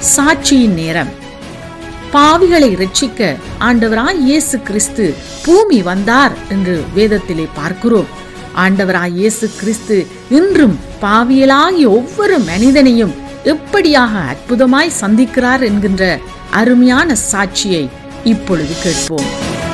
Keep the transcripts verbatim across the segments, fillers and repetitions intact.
சாட்சியின் நேரம். பாவிகளை இரட்சிக்க ஆண்டவராய் இயேசு கிறிஸ்து பூமி வந்தார் என்று வேதத்திலே பார்க்கிறோம். ஆண்டவராய் இயேசு கிறிஸ்து இன்றும் பாவியலாகிய ஒவ்வொரு மனிதனையும் எப்படியாக அற்புதமாய் சந்திக்கிறார் என்கின்ற அருமையான சாட்சியை இப்பொழுது கேட்போம்.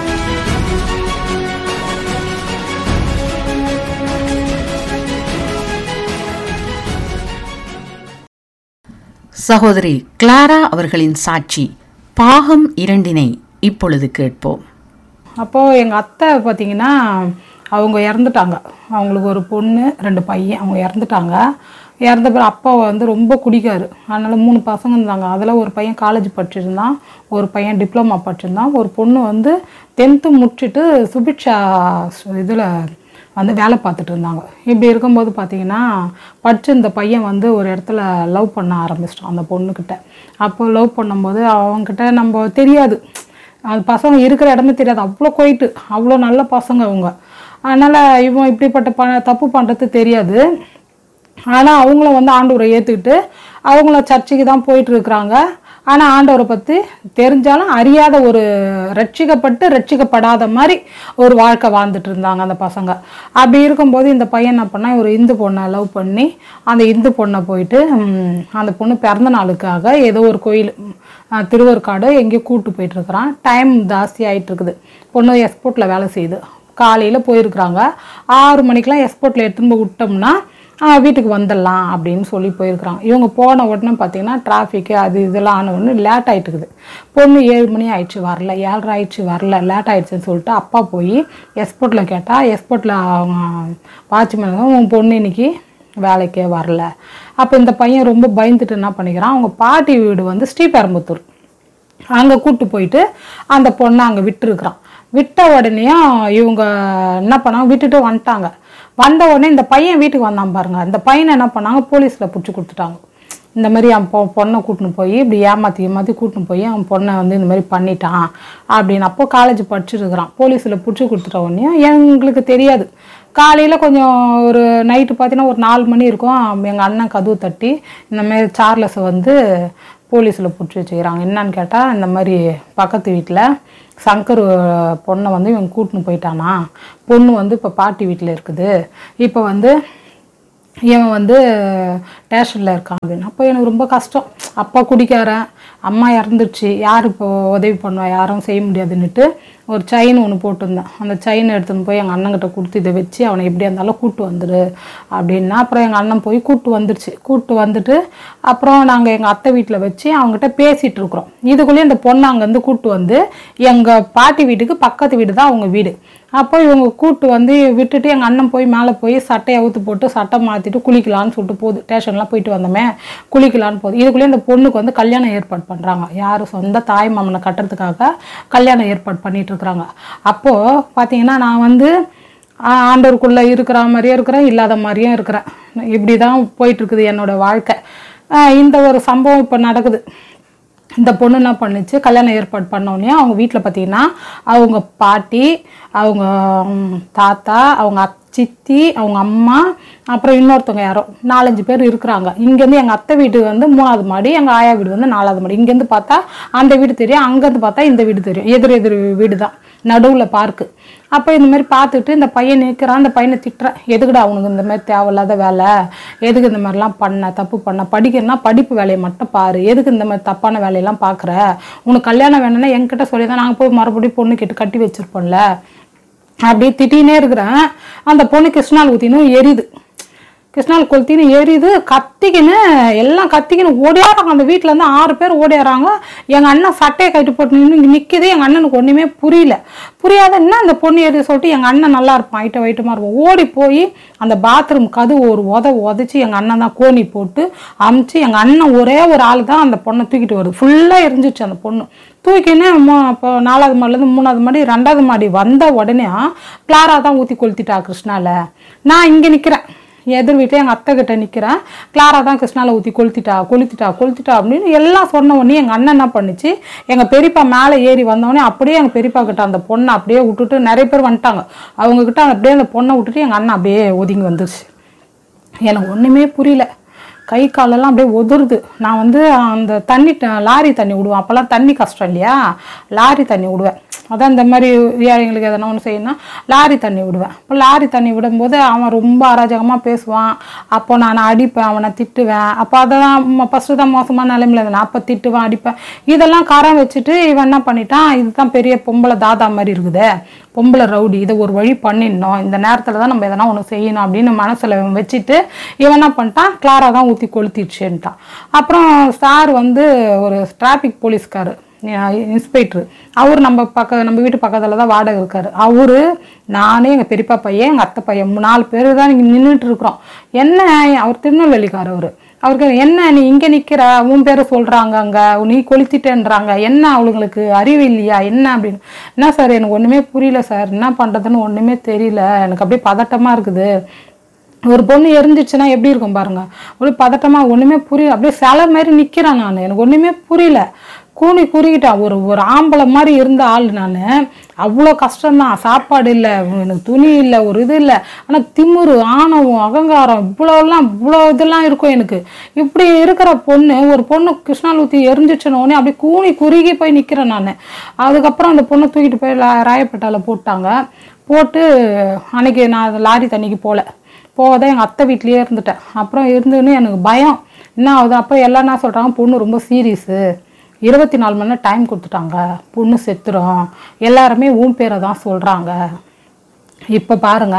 சகோதரி கிளாரா அவர்களின் சாட்சி பாகம் இரண்டினை இப்பொழுது கேட்போம். அப்போது எங்கள் அத்தை பார்த்திங்கன்னா அவங்க இறந்துட்டாங்க. அவங்களுக்கு ஒரு பொண்ணு ரெண்டு பையன், அவங்க இறந்துட்டாங்க. இறந்த பிறகு அப்பா வந்து ரொம்ப குடிக்காரு. அதனால் மூணு பசங்க இருந்தாங்க. அதில் ஒரு பையன் காலேஜ் படிச்சிருந்தான், ஒரு பையன் டிப்ளமா படிச்சிருந்தான், ஒரு பொண்ணு வந்து டென்த்து முடிச்சுட்டு சுபிக்ஷா இதில் வந்து வேலை பார்த்துட்டு இருந்தாங்க. இப்படி இருக்கும்போது பார்த்திங்கன்னா படித்து இந்த பையன் வந்து ஒரு இடத்துல லவ் பண்ண ஆரம்பிச்சிட்டான் அந்த பொண்ணுக்கிட்ட. அப்போ லவ் பண்ணும்போது அவங்கக்கிட்ட நம்ம தெரியாது, அது பசங்க இருக்கிற இடமே தெரியாது, அவ்வளோ போயிட்டு அவ்வளோ நல்ல பசங்க அவங்க. அதனால் இவன் இப்படிப்பட்ட ப தப்பு பண்ணுறது தெரியாது. ஆனால் அவங்கள வந்து ஆண்டவரை ஏற்றுக்கிட்டு அவங்கள சர்ச்சைக்கு தான் போயிட்டுருக்குறாங்க. ஆனால் ஆண்டவரை பற்றி தெரிஞ்சாலும் அறியாத ஒரு ரட்சிக்கப்பட்டு ரட்சிக்கப்படாத மாதிரி ஒரு வாழ்க்கை வாழ்ந்துட்டு இருந்தாங்க அந்த பசங்க. அப்படி இருக்கும்போது இந்த பையன் என்ன பண்ணால் ஒரு இந்து பொண்ணை லவ் பண்ணி அந்த இந்து பொண்ணை போயிட்டு அந்த பொண்ணு பிறந்த நாளுக்காக ஏதோ ஒரு கோயில் திருவருக்காடு எங்கேயோ கூப்பிட்டு போயிட்டுருக்குறான். டைம் ஜாஸ்தி ஆகிட்டு இருக்குது. பொண்ணு எக்ஸ்போர்ட்டில் வேலை செய்யுது. காலையில் போயிருக்கிறாங்க. ஆறு மணிக்கெலாம் எக்ஸ்போர்ட்டில் எடுத்துன்னு போய் விட்டோம்னா வீட்டுக்கு வந்துடலாம் அப்படின்னு சொல்லி போயிருக்கிறாங்க. இவங்க போன உடனே பார்த்திங்கன்னா டிராஃபிக்கு அது இதெல்லாம் ஆன உடனே லேட் ஆகிட்டுக்குது. பொண்ணு ஏழு மணி ஆயிடுச்சு வரல, ஏழரை ஆயிடுச்சு வரல, லேட் ஆகிடுச்சுன்னு சொல்லிட்டு அப்பா போய் எக்ஸ்போர்ட்டில் கேட்டால் எக்ஸ்போர்ட்டில் அவங்க வாட்ச்மேன் உன் பொண்ணு இன்னைக்கு வேலைக்கே வரல. அப்போ இந்த பையன் ரொம்ப பயந்துட்டு என்ன பண்ணிக்கிறான், அவங்க பாட்டி வீடு வந்து ஸ்ரீபெரும்புத்தூர், அங்கே கூப்பிட்டு போயிட்டு அந்த பொண்ணை அங்கே விட்டுருக்குறான். விட்ட உடனேயும் இவங்க என்ன பண்ணாங்க, விட்டுட்டு வந்துட்டாங்க. வந்த உடனே இந்த பையன் வீட்டுக்கு வந்தான் பாருங்க, இந்த பையனை என்ன பண்ணாங்க போலீஸில் பிடிச்சி கொடுத்துட்டாங்க. இந்த மாதிரி அவன் பொ பொண்ணை கூட்டின்னு போய் இப்படி ஏமாற்றி ஏமாற்றி கூட்டின்னு போய் அவன் பொண்ணை வந்து இந்த மாதிரி பண்ணிட்டான் அப்படின்னு. அப்போ காலேஜ் படிச்சுருக்கிறான். போலீஸில் பிடிச்சி கொடுத்துட்ட உடனே எங்களுக்கு தெரியாது. காலையில் கொஞ்சம் ஒரு நைட்டு பார்த்தீங்கன்னா ஒரு நாலு மணி இருக்கும். எங்கள் அண்ணன் கதவு தட்டி இந்த மாதிரி சார்லஸை வந்து போலீஸில் பிடிச்சி வச்சுக்கிறாங்க. என்னன்னு கேட்டால் இந்த மாதிரி பக்கத்து வீட்டில் சங்கர் பொண்ணை வந்து இவங்க கூட்டின்னு போயிட்டானா, பொண்ணு வந்து இப்போ பாட்டி வீட்டில் இருக்குது, இப்போ வந்து இவன் வந்து ஸ்டேஷனில் இருக்கான் அப்படின்னு. அப்போ எனக்கு ரொம்ப கஷ்டம். அப்பா குடிக்காரன், அம்மா இறந்துடுச்சு, யார் இப்போ உதவி பண்ணுவா, யாரும் செய்ய முடியாதுன்னுட்டு ஒரு செயின் ஒன்று போட்டிருந்தேன். அந்த செயின் எடுத்துன்னு போய் எங்கள் அண்ணன்கிட்ட கொடுத்து இதை வச்சு அவனை எப்படியா இருந்தாலும் கூப்பிட்டு வந்துடு அப்படின்னா. அப்புறம் எங்கள் அண்ணன் போய் கூப்பிட்டு வந்துடுச்சு. கூப்பிட்டு வந்துட்டு அப்புறம் நாங்கள் எங்கள் அத்தை வீட்டில் வச்சு அவங்ககிட்ட பேசிகிட்டு இருக்கிறோம். இதுக்குள்ளேயே இந்த பொண்ணை அங்கேருந்து கூப்பிட்டு வந்து எங்கள் பாட்டி வீட்டுக்கு பக்கத்து வீடு தான் அவங்க வீடு. அப்போ இவங்க கூப்பிட்டு வந்து விட்டுட்டு எங்கள் அண்ணன் போய் மேலே போய் சட்டையை அவுத்து போட்டு சட்டை மாற்றிட்டு குளிக்கலான்னு சொல்லிட்டு போகுது. ஸ்டேஷன்லாம் போயிட்டு வந்தோமே குளிக்கலான்னு போகுது. இதுக்குள்ளேயே இந்த பொண்ணுக்கு வந்து கல்யாணம் ஏற்பாடு பண்ணுறாங்க. யார் சொந்த தாய் மாமனை கட்டுறதுக்காக கல்யாணம் ஏற்பாடு பண்ணிட்டு இருக்கிறாங்க. அப்போது பார்த்தீங்கன்னா நான் வந்து ஆண்டவருக்குள்ளே இருக்கிற மாதிரியே இருக்கிறேன், இல்லாத மாதிரியும் இருக்கிறேன். இப்படி தான் போயிட்டுருக்குது என்னோடய வாழ்க்கை. இந்த ஒரு சம்பவம் இப்போ நடக்குது. இந்த பொண்ணு என்ன பண்ணுச்சு, கல்யாணம் ஏற்பாடு பண்ணோடனே அவங்க வீட்டில் பார்த்தீங்கன்னா அவங்க பாட்டி, அவங்க தாத்தா, அவங்க சித்தி, அவங்க அம்மா, அப்புறம் இன்னொருத்தவங்க யாரோ நாலஞ்சு பேர் இருக்கிறாங்க. இங்கேருந்து எங்கள் அத்தை வீடு வந்து மூணாவது மாடி, எங்கள் ஆயா வீடு வந்து நாலாவது மாடி. இங்கேருந்து பார்த்தா அந்த வீடு தெரியும், அங்கேருந்து பார்த்தா இந்த வீடு தெரியும். எதிர் எதிர் வீடு தான், நடுவில் பார்க்கு. அப்போ இந்த மாதிரி பார்த்துட்டு இந்த பையன் நிற்கிறான். அந்த பையனை திட்டுறேன், எதுக்குடா அவனுக்கு இந்த மாதிரி தேவையில்லாத வேலை, எதுக்கு இந்த மாதிரிலாம் பண்ண, தப்பு பண்ண, படிக்கிறனா படிப்பு வேலையை மட்டும் பாரு, எதுக்கு இந்த மாதிரி தப்பான வேலையெல்லாம் பார்க்குற, உனக்கு கல்யாணம் வேணும்னா என்கிட்ட சொல்லி தான் நாங்கள் போய் மறுபடியும் பொண்ணு கேட்டு கட்டி வச்சிருப்போம்ல அப்படி திட்டினே இருக்கிறேன். அந்த பொண்ணு கிருஷ்ணால் ஊற்றினும் எரியுது, கிருஷ்ணால் கொளுத்தின்னு எரியுது, கத்திக்கின்னு எல்லாம் கத்திக்கின்னு ஓடியாடுறாங்க. அந்த வீட்டில் இருந்து ஆறு பேர் ஓடியாடுறாங்க. எங்கள் அண்ணன் சட்டையை கட்டி போட்டு நின்று நிற்கிது. எங்கள் அண்ணனுக்கு ஒன்றுமே புரியல. புரியாத என்ன அந்த பொண்ணு எரி சொல்லிட்டு எங்கள் அண்ணன் நல்லா இருப்பான், ஐட்ட வைட்டமாக இருப்பான். ஓடி போய் அந்த பாத்ரூம் கதவு ஒரு உத உதச்சி எங்கள் அண்ணன் தான் கோணி போட்டு அமுச்சு, எங்கள் அண்ணன் ஒரே ஒரு ஆள் தான் அந்த பொண்ணை தூக்கிட்டு வருது. ஃபுல்லாக எரிஞ்சிச்சு அந்த பொண்ணு. தூக்கின்னு இப்போ நாலாவது மாடிலேருந்து மூணாவது மாடி ரெண்டாவது மாடி வந்த உடனே கிளாரா தான் ஊற்றி கொளுத்திட்டா கிருஷ்ணாவில். நான் இங்கே நிற்கிறேன், எதிர் வீட்டில் எங்கள் அத்தை கிட்ட நிற்கிறேன். கிளாரா தான் கிருஷ்ணாவில் ஊற்றி கொளுத்திட்டா கொளுத்திட்டா கொளுத்திட்டா அப்படின்னு எல்லாம் சொன்ன உடனே எங்கள் அண்ணன் என்ன பண்ணிச்சு, எங்கள் பெரியப்பா மேலே ஏறி வந்தோடனே அப்படியே எங்கள் பெரியப்பா கிட்ட அந்த பொண்ணை அப்படியே விட்டுட்டு, நிறைய பேர் வந்துட்டாங்க, அவங்கக்கிட்ட அப்படியே அந்த பொண்ணை விட்டுட்டு எங்கள் அண்ணன் அப்படியே ஒதுங்கி வந்துருச்சு. எனக்கு ஒன்றுமே புரியல. கை காலெல்லாம் அப்படியே உதிருது. நான் வந்து அந்த தண்ணி லாரி தண்ணி விடுவேன். அப்போல்லாம் தண்ணி கஷ்டம் இல்லையா, லாரி தண்ணி விடுவேன். அதான் இந்த மாதிரி ஏழைங்களுக்கு எதனா ஒன்று செய்யணும்னா லாரி தண்ணி விடுவேன். இப்போ லாரி தண்ணி விடும்போது அவன் ரொம்ப அராஜகமாக பேசுவான். அப்போ நான் அடிப்பேன், அவனை திட்டுவேன். அப்போ அதெல்லாம் ஃபஸ்ட்டு தான் மோசமான நிலைமையில் இருந்தேன். அப்போ திட்டுவேன், அடிப்பேன். இதெல்லாம் காரம் வச்சுட்டு இவன் என்ன பண்ணிட்டான், இதுதான் பெரிய பொம்பளை தாதா மாதிரி இருக்குது, பொம்பளை ரவுடி, இதை ஒரு வழி பண்ணிடணும், இந்த நேரத்தில் தான் நம்ம எதனா ஒன்று செய்யணும் அப்படின்னு மனசில் வச்சுட்டு இவன் என்ன பண்ணிட்டான், கிளாரா தான் ஊற்றி கொளுத்திடுச்சுன்ட்டான். அப்புறம் சார் வந்து ஒரு டிராஃபிக் போலீஸ்காரு இன்ஸ்பெக்டர், அவர் நம்ம பக்க நம்ம வீட்டு பக்கத்தில் தான் வாடகை இருக்கார். அவரு, நானே, எங்கள் பெரியப்பா பையன், எங்கள் அத்தை பையன், நாலு பேர் தான் இங்கே நின்றுட்டு இருக்கிறோம். என்ன, அவர் திருநெல்வேலிக்கார். அவர் அவருக்கு என்ன, நீ இங்கே நிற்கிற, உன் பேரை சொல்கிறாங்க, அங்கே நீ கொளுத்திட்டேன்றாங்க, என்ன அவளுங்களுக்கு அறிவு இல்லையா என்ன அப்படின்னு. என்ன சார், எனக்கு ஒன்றுமே புரியல சார், என்ன பண்ணுறதுன்னு ஒன்றுமே தெரியல, எனக்கு அப்படியே பதட்டமாக இருக்குது. ஒரு பொண்ணு எரிஞ்சிச்சுன்னா எப்படி இருக்கும் பாருங்க, அப்படியே பதட்டமாக ஒன்றுமே புரியல, அப்படியே சிலை மாதிரி நிற்கிறேன் நான், எனக்கு ஒன்றுமே புரியல, கூனி குறுகிட்டான். ஒரு ஒரு ஆம்பளை மாதிரி இருந்த ஆள் நான். அவ்வளோ கஷ்டம்தான், சாப்பாடு இல்லை, எனக்கு துணி இல்லை, ஒரு இது இல்லை. ஆனால் திமிரு, ஆணவம், அகங்காரம், இவ்வளோலாம் இவ்வளோ இதெல்லாம் இருக்கும் எனக்கு. இப்படி இருக்கிற பொண்ணு, ஒரு பொண்ணு கிருஷ்ணால் ஊற்றி எரிஞ்சிச்சுனோடனே அப்படியே கூனி குறுகி போய் நிற்கிறேன் நான். அதுக்கப்புறம் அந்த பொண்ணை தூக்கிட்டு போய் ராயப்பேட்டாவில் போட்டாங்க. போட்டு அன்னைக்கு நான் லாரி தண்ணிக்கு போகல, போவதான் எங்கள் அத்தை வீட்லேயே இருந்துட்டேன். அப்புறம் இருந்துன்னு எனக்கு பயம் என்ன ஆகுது. அப்போ எல்லாம் என்ன சொல்கிறாங்க, பொண்ணு ரொம்ப சீரியஸு, இருபத்தி நாலு மணி நேரம் டைம் கொடுத்துட்டாங்க, பொண்ணு செத்துரும், எல்லாருமே ஊன் பேரை தான் சொல்கிறாங்க. இப்போ பாருங்க,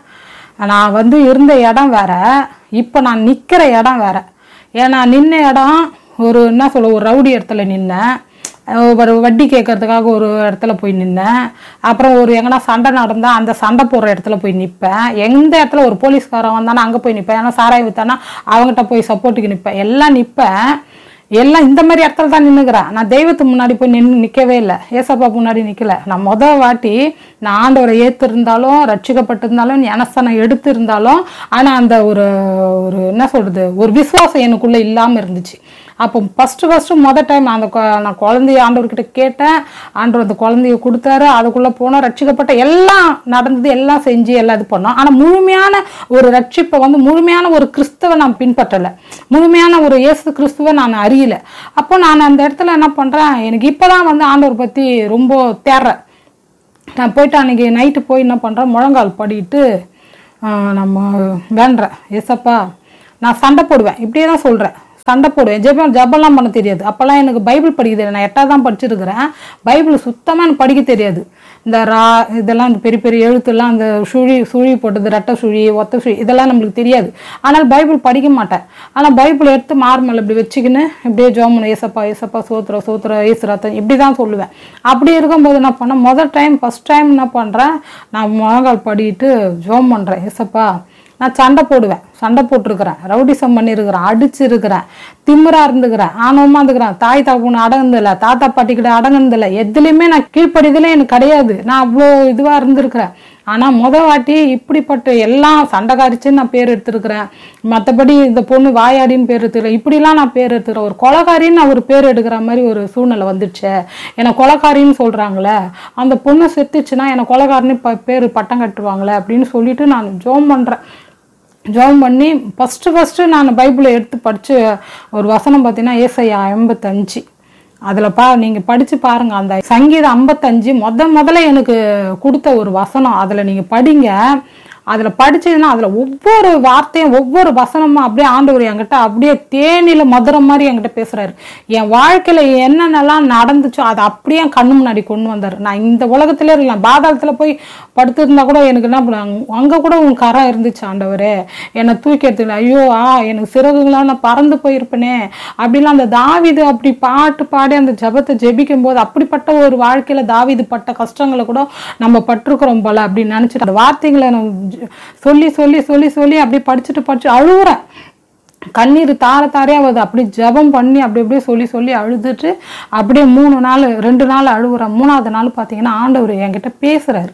நான் வந்து இருந்த இடம் வேற, இப்போ நான் நிற்கிற இடம் வேற. ஏன்னா நின்ன இடம் ஒரு என்ன சொல்ல, ஒரு ரவுடி இடத்துல நின்னேன், ஒரு வட்டி கேட்கறதுக்காக ஒரு இடத்துல போய் நின்னேன். அப்புறம் ஒரு எங்கன்னா சண்டை நடந்தால் அந்த சண்டை போடுற இடத்துல போய் நிற்பேன். எந்த இடத்துல ஒரு போலீஸ்காரன் வந்தானா அங்கே போய் நிற்பேன். ஏன்னா சாராய் வித்தானா அவங்ககிட்ட போய் சப்போர்ட்டுக்கு நிற்பேன், எல்லாம் நிற்பேன். எல்லாம் இந்த மாதிரி இடத்துல தான் நின்றுக்கிறேன். நான் தெய்வத்துக்கு முன்னாடி போய் நின்று நிற்கவே இல்லை, ஏசப்பா முன்னாடி நிற்கல. நான் மொதல் வாட்டி நான் ஆண்டவரை ஏற்றிருந்தாலும், ரட்சிக்கப்பட்டிருந்தாலும், ஞானஸ்தானம் எடுத்து இருந்தாலும், ஆனால் அந்த ஒரு ஒரு என்ன சொல்கிறது, ஒரு விசுவாசம் எனக்குள்ளே இல்லாமல் இருந்துச்சு. அப்போ ஃபஸ்ட்டு ஃபஸ்ட்டு மொதல் டைம் அந்த நான் குழந்தைய ஆண்டவர்கிட்ட கேட்டேன், ஆண்டவர் அந்த குழந்தைய கொடுத்தாரு, அதுக்குள்ளே போனோம், ரட்சிக்கப்பட்ட எல்லாம் நடந்தது, எல்லாம் செஞ்சு எல்லாம் இது பண்ணோம். ஆனால் முழுமையான ஒரு ரட்சிப்பை வந்து, முழுமையான ஒரு கிறிஸ்துவை நான் பின்பற்றலை, முழுமையான ஒரு இயேசு கிறிஸ்துவை நான் அறியலை. அப்போ நான் அந்த இடத்துல என்ன பண்ணுறேன், எனக்கு இப்போ தான் வந்து ஆண்டவர் பற்றி ரொம்ப தேடுறேன். நான் போயிட்டு அன்றைக்கி நைட்டு போய் என்ன பண்ணுறேன், முழங்கால் படிட்டு நம்ம வேண்டுறேன், ஏசப்பா நான் சண்டை போடுவேன், இப்படியே தான் சொல்கிறேன், சண்டை போடுவேன். ஜெபம் ஜபம்லாம் பண்ண தெரியாது. அப்போல்லாம் எனக்கு பைபிள் படிக்க தெரியாது, நான் எட்டாவது தான் படிச்சிருக்கிறேன். பைபிள் சுத்தமாக எனக்கு படிக்க தெரியாது. இந்த ரா இதெல்லாம் இந்த பெரிய பெரிய எழுத்துலாம், அந்த சுழி சுழி போட்டது, ரெட்டை சுழி, ஒத்த சுழி, இதெல்லாம் நம்மளுக்கு தெரியாது. ஆனால் பைபிள் படிக்க மாட்டேன். ஆனால் பைபிள் எடுத்து மார்மேல் இப்படி வச்சுக்கின்னு இப்படியே ஜோமனு, ஏசப்பா ஏசப்பா சோத்திர சோத்திர ஏசுராத்தன் இப்படி தான் சொல்லுவேன். அப்படி இருக்கும்போது என்ன பண்ணேன், முதல் டைம் ஃபஸ்ட் டைம் என்ன பண்ணுறேன், நான் முழங்கால் படிட்டு ஜோம் பண்ணுறேன், ஏசப்பா நான் சண்டை போடுவேன், சண்டை போட்டிருக்கிறேன், ரவுடிசம் பண்ணியிருக்கிறேன், அடிச்சிருக்கிறேன், திமிராக இருந்துக்கிறேன், ஆணவமாக இருந்துக்கிறேன், தாய் தகப்பனை அடங்குதில்லை, தாத்தா பாட்டிக்கிட்ட அடங்குனதில்லை, எதுலேயுமே நான் கீழ்ப்படிதலே எனக்கு கிடையாது, நான் அவ்வளோ இதுவாக இருந்திருக்கிறேன். ஆனால் மொதல் வாட்டி இப்படிப்பட்ட எல்லாம் சண்டைக்காரிச்சுன்னு நான் பேர் எடுத்துருக்கிறேன். மற்றபடி இந்த பொண்ணு வாயாடின்னு பேர் எடுத்துக்கிறேன், இப்படிலாம் நான் பேர் எடுத்துக்கிறேன். ஒரு கொலைகாரின்னு நான் ஒரு பேர் எடுக்கிற மாதிரி ஒரு சூழ்நிலை வந்துடுச்சு. என்னை கொலைகாரின்னு சொல்கிறாங்களே, அந்த பொண்ணு செத்துச்சுன்னா என்னை கொலைகாரின்னு ப பேர் பட்டம் கட்டுவாங்களே அப்படின்னு சொல்லிட்டு நான் ஜோம் பண்ணுறேன். ஜோம் பண்ணி ஃபஸ்ட்டு ஃபஸ்ட்டு நான் பைபிளை எடுத்து படித்து ஒரு வசனம் பார்த்தீங்கன்னா ஏசாயா ஐம்பத்தஞ்சு, அதில் பா நீங்கள் படித்து பாருங்கள். அந்த சங்கீதம் ஐம்பத்தஞ்சு முத முதல்ல எனக்கு கொடுத்த ஒரு வசனம், அதில் நீங்கள் படிங்க. அதில் படிச்சதுன்னா அதில் ஒவ்வொரு வார்த்தையும் ஒவ்வொரு வசனமும் அப்படியே ஆண்டவர் என்கிட்ட அப்படியே தேனியில் மதுரம் மாதிரி என்கிட்ட பேசுகிறாரு. என் வாழ்க்கையில் என்னென்னலாம் நடந்துச்சோ அதை அப்படியே என் கண்ணு முன்னாடி கொண்டு வந்தார். நான் இந்த உலகத்திலே இருக்கலாம், பாதாளத்தில் போய் படுத்திருந்தா கூட எனக்கு என்ன பண்ணுவாங்க, அங்கே கூட உன் கரம் இருந்துச்சு ஆண்டவரே, என்னை தூக்கி எடுத்துக்கல, ஐயோ ஆ எனக்கு சிறகுங்களாம் நான் பறந்து போயிருப்பேனே அப்படிலாம். அந்த தாவீது அப்படி பாட்டு பாடி அந்த ஜபத்தை ஜெபிக்கும் போது அப்படிப்பட்ட ஒரு வாழ்க்கையில் தாவீது பட்ட கஷ்டங்களை கூட நம்ம பட்டிருக்கிறோம் போல அப்படின்னு நினச்சிட்டு அந்த வார்த்தைகளை நான் சொல்லி சொல்லி சொல்லி சொல்லி அப்படியே படிச்சுட்டு படிச்சு அழுகுறேன். கண்ணீர் தார தாரையா வருது. அப்படி ஜபம் பண்ணி அப்படி அப்படியே சொல்லி சொல்லி அழுதுட்டு அப்படியே மூணு நாள் ரெண்டு நாள் அழுகுறேன். மூணாவது நாள் பார்த்தீங்கன்னா ஆண்டவர் என்கிட்ட பேசுறாரு.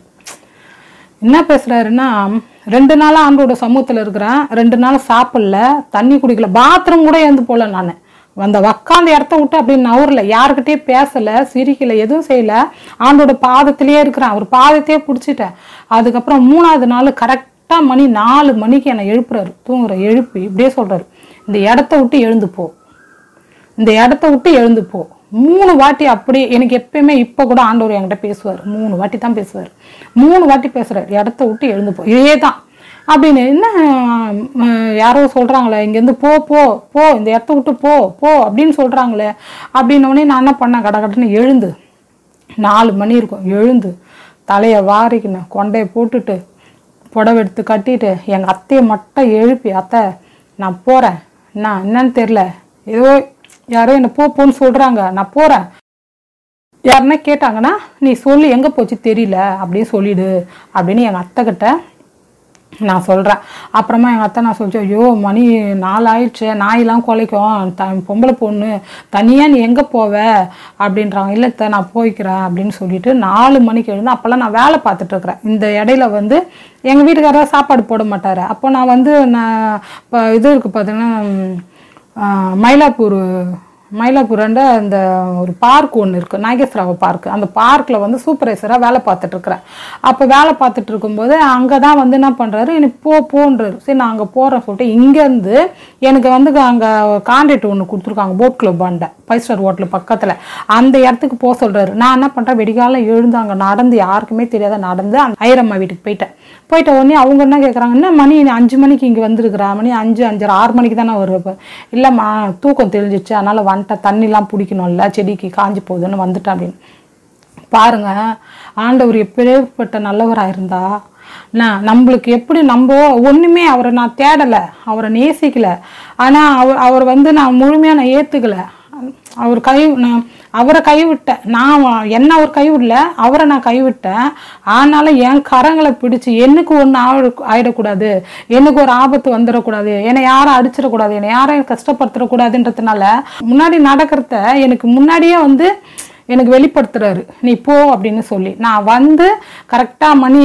என்ன பேசுறாருன்னா, ரெண்டு நாளாக ஆண்டோட சமூகத்தில் இருக்கிறேன், ரெண்டு நாள் சாப்பிடல, தண்ணி குடிக்கல, பாத்ரூம் கூட எழுந்து போல. நான் அந்த உக்காந்த இடத்த விட்டு அப்படின்னு நவரல, யாருக்கிட்டே பேசலை, சிரிக்கலை, எதுவும் செய்யலை, ஆண்டோட பாதத்திலேயே இருக்கிறேன், அவர் பாதத்தையே பிடிச்சிட்டேன். அதுக்கப்புறம் மூணாவது நாள் கரெக்டாக மணி நாலு மணிக்கு என்னை எழுப்புறாரு, தூங்குற எழுப்பி இப்படியே சொல்கிறாரு, இந்த இடத்த விட்டு எழுந்து போ, இந்த இடத்த விட்டு எழுந்து போ. மூணு வாட்டி அப்படி எனக்கு எப்பயுமே இப்போ கூட ஆண்டவர் என்கிட்ட பேசுவார். மூணு வாட்டி தான் பேசுவார். மூணு வாட்டி பேசுகிறார், இடத்த விட்டு எழுந்து போ, இதே தான் அப்படின்னு. என்ன யாரோ சொல்கிறாங்களே இங்கேருந்து போ போ போ, இந்த இடத்த விட்டு போ போ அப்படின்னு சொல்கிறாங்களே அப்படின்னோடனே நான் என்ன பண்ணேன், கடை கட்டுன்னு எழுந்து, நாலு மணி இருக்கும், எழுந்து தலையை வாரிக்கினேன், கொண்டையை போட்டுட்டு புடவை எடுத்து கட்டிட்டு எங்கள் அத்தையை மட்டும் எழுப்பி, அத்தை நான் போகிறேன், நான் என்னன்னு தெரில, ஏதோ யாரோ என்னை போ போன்னு சொல்கிறாங்க, நான் போகிறேன், யாருன்னா கேட்டாங்கன்னா நீ சொல்லி எங்கே போச்சு தெரியல அப்படின்னு சொல்லிடு அப்படின்னு எங்கள் அத்தைக்கிட்ட நான் சொல்கிறேன். அப்புறமா எங்கள் அத்தை நான் சொல்லிச்சேன், ஐயோ மணி நாலு ஆயிடுச்சு, நாயெல்லாம் குலைக்கும், த பொம்பளை பொண்ணு தனியாக நீ எங்கே போவ அப்படின்றாங்க. இல்லை த நான் போய்க்கிறேன் அப்படின்னு சொல்லிட்டு நாலு மணிக்கு எழுந்து, அப்போல்லாம் நான் வேலை பார்த்துட்ருக்குறேன். இந்த இடையில வந்து எங்கள் வீட்டுக்காரர் சாப்பாடு போட மாட்டார். அப்போ நான் வந்து நான் இப்போ இது இருக்குது பார்த்தீங்கன்னா மயிலாப்பூர் மயிலாப்பூராண்ட அந்த ஒரு பார்க் ஒன்று இருக்குது, நாகேஸ்வராவ பார்க். அந்த பார்க்கில் வந்து சூப்பர்வைசராக வேலை பார்த்துட்ருக்குறேன். அப்போ வேலை பார்த்துட்டு இருக்கும்போது அங்கே தான் வந்து என்ன பண்ணுறாரு, எனக்கு போ போன்றாரு. சரி நான் அங்கே போகிறேன் சொல்லிட்டு இங்கேருந்து எனக்கு வந்து அங்கே கான்ட்ராக்ட் ஒன்று கொடுத்துருக்காங்க, போட் கிளப் ஆண்ட ஃபைவ் ஸ்டார் ஹோட்டல் பக்கத்தில். அந்த இடத்துக்கு போக சொல்கிறாரு. நான் என்ன பண்ணுறேன், வெடிகாலம் எழுந்து அங்கே நடந்து, யாருக்குமே தெரியாத நடந்து அந்த ஐரம்மா வீட்டுக்கு போயிட்டேன். போயிட்ட உடனே அவங்க என்ன கேட்குறாங்க, என்ன மணி அஞ்சு மணிக்கு இங்கே வந்துருக்குறா, மணி அஞ்சு அஞ்சரை ஆறு மணிக்கு தானே வருவேன். இல்லைம்மா தூக்கம் தெரிஞ்சிச்சு, அதனால் வந்துட்டேன், தண்ணிலாம் பிடிக்கணும்ல, செடிக்கு காஞ்சி போகுதுன்னு வந்துட்டேன் அப்படின்னு. பாருங்க ஆண்டவர் எப்பேற்பட்ட நல்லவராக இருந்தா, நான் நம்மளுக்கு எப்படி நம்ம ஒன்றுமே அவரை நான் தேடலை, அவரை நேசிக்கலை, ஆனால் அவர் அவர் வந்து நான் முழுமையாக நான் ஏற்றுக்கலை. அவர் கை நான் அவரை கைவிட்டேன், நான் என்ன அவர் கைவிடல, அவரை நான் கைவிட்டேன். ஆனாலும் என் கரங்களை பிடிச்சி எனக்கு ஒன்று ஆ ஆயிடக்கூடாது, எனக்கு ஒரு ஆபத்து வந்துடக்கூடாது, என்னை யாரும் அடிச்சிடக்கூடாது, என்னை யாரும் கஷ்டப்படுத்திடக்கூடாதுன்றதுனால முன்னாடி நடக்கிறத எனக்கு முன்னாடியே வந்து எனக்கு வெளிப்படுத்துறாரு, நீ போ அப்படின்னு சொல்லி. நான் வந்து கரெக்டாக மணி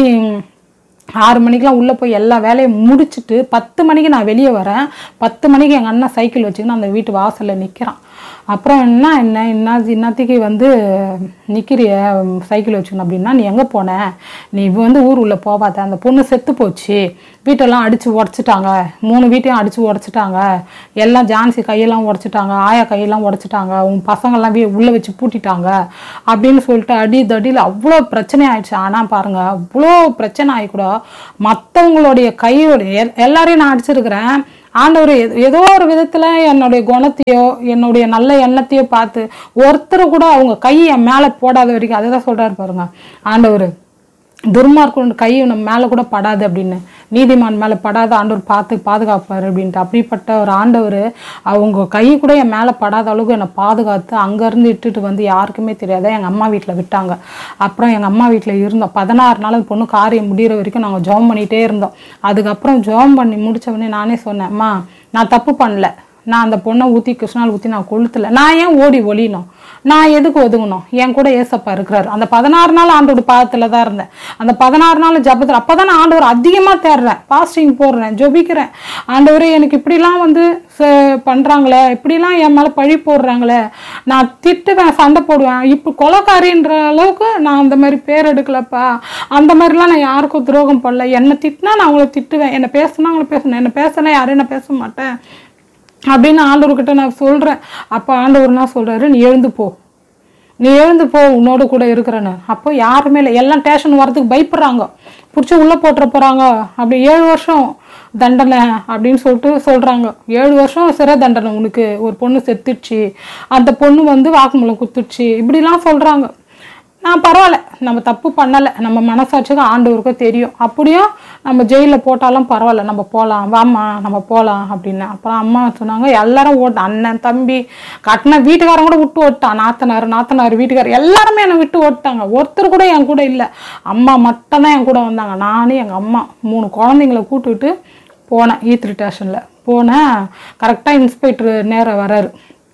ஆறு மணிக்கெலாம் உள்ளே போய் எல்லா வேலையும் முடிச்சுட்டு பத்து மணிக்கு நான் வெளியே வரேன். பத்து மணிக்கு எங்கள் அண்ணன் சைக்கிள் வச்சுக்கின்னு அந்த வீட்டு வாசலில் நிற்கிறான். அப்புறம் என்ன என்ன என்ன இன்னத்துக்கு வந்து நிற்கிறிய சைக்கிள் வச்சுக்கணும் அப்படின்னா, நீ எங்கே போன, நீ இப்போ வந்து ஊர் உள்ளே போகாத, அந்த பொண்ணு செத்து போச்சு, வீட்டெல்லாம் அடித்து உடச்சிட்டாங்க, மூணு வீட்டையும் அடித்து உடச்சிட்டாங்க, எல்லாம் ஜான்சி கையெல்லாம் உடச்சிட்டாங்க, ஆயா கையெல்லாம் உடச்சிட்டாங்க, உன் பசங்கள்லாம் வீ உள்ளே வச்சு பூட்டிட்டாங்க அப்படின்னு சொல்லிட்டு அடி தடியில் அவ்வளோ பிரச்சனை ஆயிடுச்சு. ஆனால் பாருங்கள், அவ்வளோ பிரச்சனை ஆகி கூட மற்றவங்களுடைய கையோடைய எல்லாரையும் நான் அடிச்சிருக்கிறேன். ஆண்டவர் ஏதோ ஒரு விதத்தில் என்னுடைய குணத்தையோ என்னுடைய நல்ல எண்ணத்தையோ பார்த்து ஒருத்தர் கூட அவங்க கை என் மேலே போடாத வரைக்கும், அதை தான் சொல்கிறாரு பாருங்க ஆண்டவர், துர்மார்க்கு கை நம்ம மேலே கூட படாது அப்படின்னு, நீதிமான் மேலே படாத ஆண்டவர் பார்த்து பாதுகாப்பார் அப்படின்ட்டு. அப்படிப்பட்ட ஒரு ஆண்டவர் அவங்க கை கூட என் மேலே படாத அளவுக்கு என்னை பாதுகாத்து அங்கேருந்து இட்டுட்டு வந்து யாருக்குமே தெரியாத எங்கள் அம்மா வீட்டில் விட்டாங்க. அப்புறம் எங்கள் அம்மா வீட்டில் இருந்தோம் பதினாறு நாள். அந்த பொண்ணு காரியம் முடிகிற வரைக்கும் நாங்கள் ஜெபம் பண்ணிகிட்டே இருந்தோம். அதுக்கப்புறம் ஜெபம் பண்ணி முடித்த உடனே நானே சொன்னேன், அம்மா நான் தப்பு பண்ணல, நான் அந்த பொண்ணை ஊற்றி கிருஷ்ணால் ஊற்றி நான் கொளுத்தலை, நான் ஏன் ஓடி ஒளியணும், நான் எதுக்கு ஒதுங்கணும், என் கூட ஏசப்பா இருக்கிறாரு. அந்த பதினாறு நாள் ஆண்டோட பாதத்தில் தான் இருந்தேன். அந்த பதினாறு நாள் ஜபத்தில் அப்போ தான் நான் ஆண்டவர் அதிகமாக தேடுறேன், பாஸ்டிங் போடுறேன், ஜொபிக்கிறேன். ஆண்டவரே எனக்கு இப்படிலாம் வந்து பண்ணுறாங்களே, இப்படிலாம் என் மேலே பழி போடுறாங்களே, நான் திட்டுவேன், சண்டை போடுவேன், இப்போ கொலைக்காரின்ற அளவுக்கு நான் அந்த மாதிரி பேர் எடுக்கலப்பா, அந்த மாதிரிலாம் நான் யாருக்கும் துரோகம் பண்ணல, என்னை திட்டினா நான் அவங்கள திட்டுவேன், என்னை பேசுனா அவங்கள பேசணும், என்னை பேசினா யாரும் என்ன பேச மாட்டேன் அப்படின்னு ஆண்டவர்கிட்ட நான் சொல்கிறேன். அப்போ ஆண்டவர் என்ன சொல்கிறாரு, நீ எழுந்து போ, நீ எழுந்து போ, உன்னோட கூட இருக்கிறேன்னு. அப்போ யாருமே இல்லை, எல்லாம் ஸ்டேஷன் வரதுக்கு பயப்படுறாங்க, பிடிச்சி உள்ளே போட்டுற போகிறாங்க, அப்படி ஏழு வருஷம் தண்டனை அப்படின்னு சொல்லிட்டு சொல்கிறாங்க. ஏழு வருஷம் சிறை தண்டனை உனக்கு, ஒரு பொண்ணு செத்துடுச்சு, அந்த பொண்ணு வந்து வாக்குமூலம் குத்துடுச்சு, இப்படிலாம் சொல்கிறாங்க. நான் பரவாயில்ல, நம்ம தப்பு பண்ணலை, நம்ம மனசாட்சிக்கு ஆண்டவருக்கும் தெரியும், அப்படியும் நம்ம ஜெயிலில் போட்டாலும் பரவாயில்ல, நம்ம போகலாம், வாம்மா நம்ம போகலாம் அப்படின்னு. அப்புறம் அம்மா சொன்னாங்க, எல்லாரும் ஓட்ட, அண்ணன் தம்பி கட்டின வீட்டுக்காரன் கூட விட்டு ஓட்டான், நாத்தனார் நாத்தனார் வீட்டுக்காரர் எல்லாருமே என்னை விட்டு ஓட்டாங்க, ஒருத்தர் கூட என் கூட இல்லை, அம்மா மட்டும்தான் என் கூட வந்தாங்க. நானும் எங்கள் அம்மா மூணு குழந்தைங்கள கூப்பிட்டுட்டு போனேன். ஈத்ரி ஸ்டேஷனில் போனேன். கரெக்டாக இன்ஸ்பெக்டர் நேராக வராரு.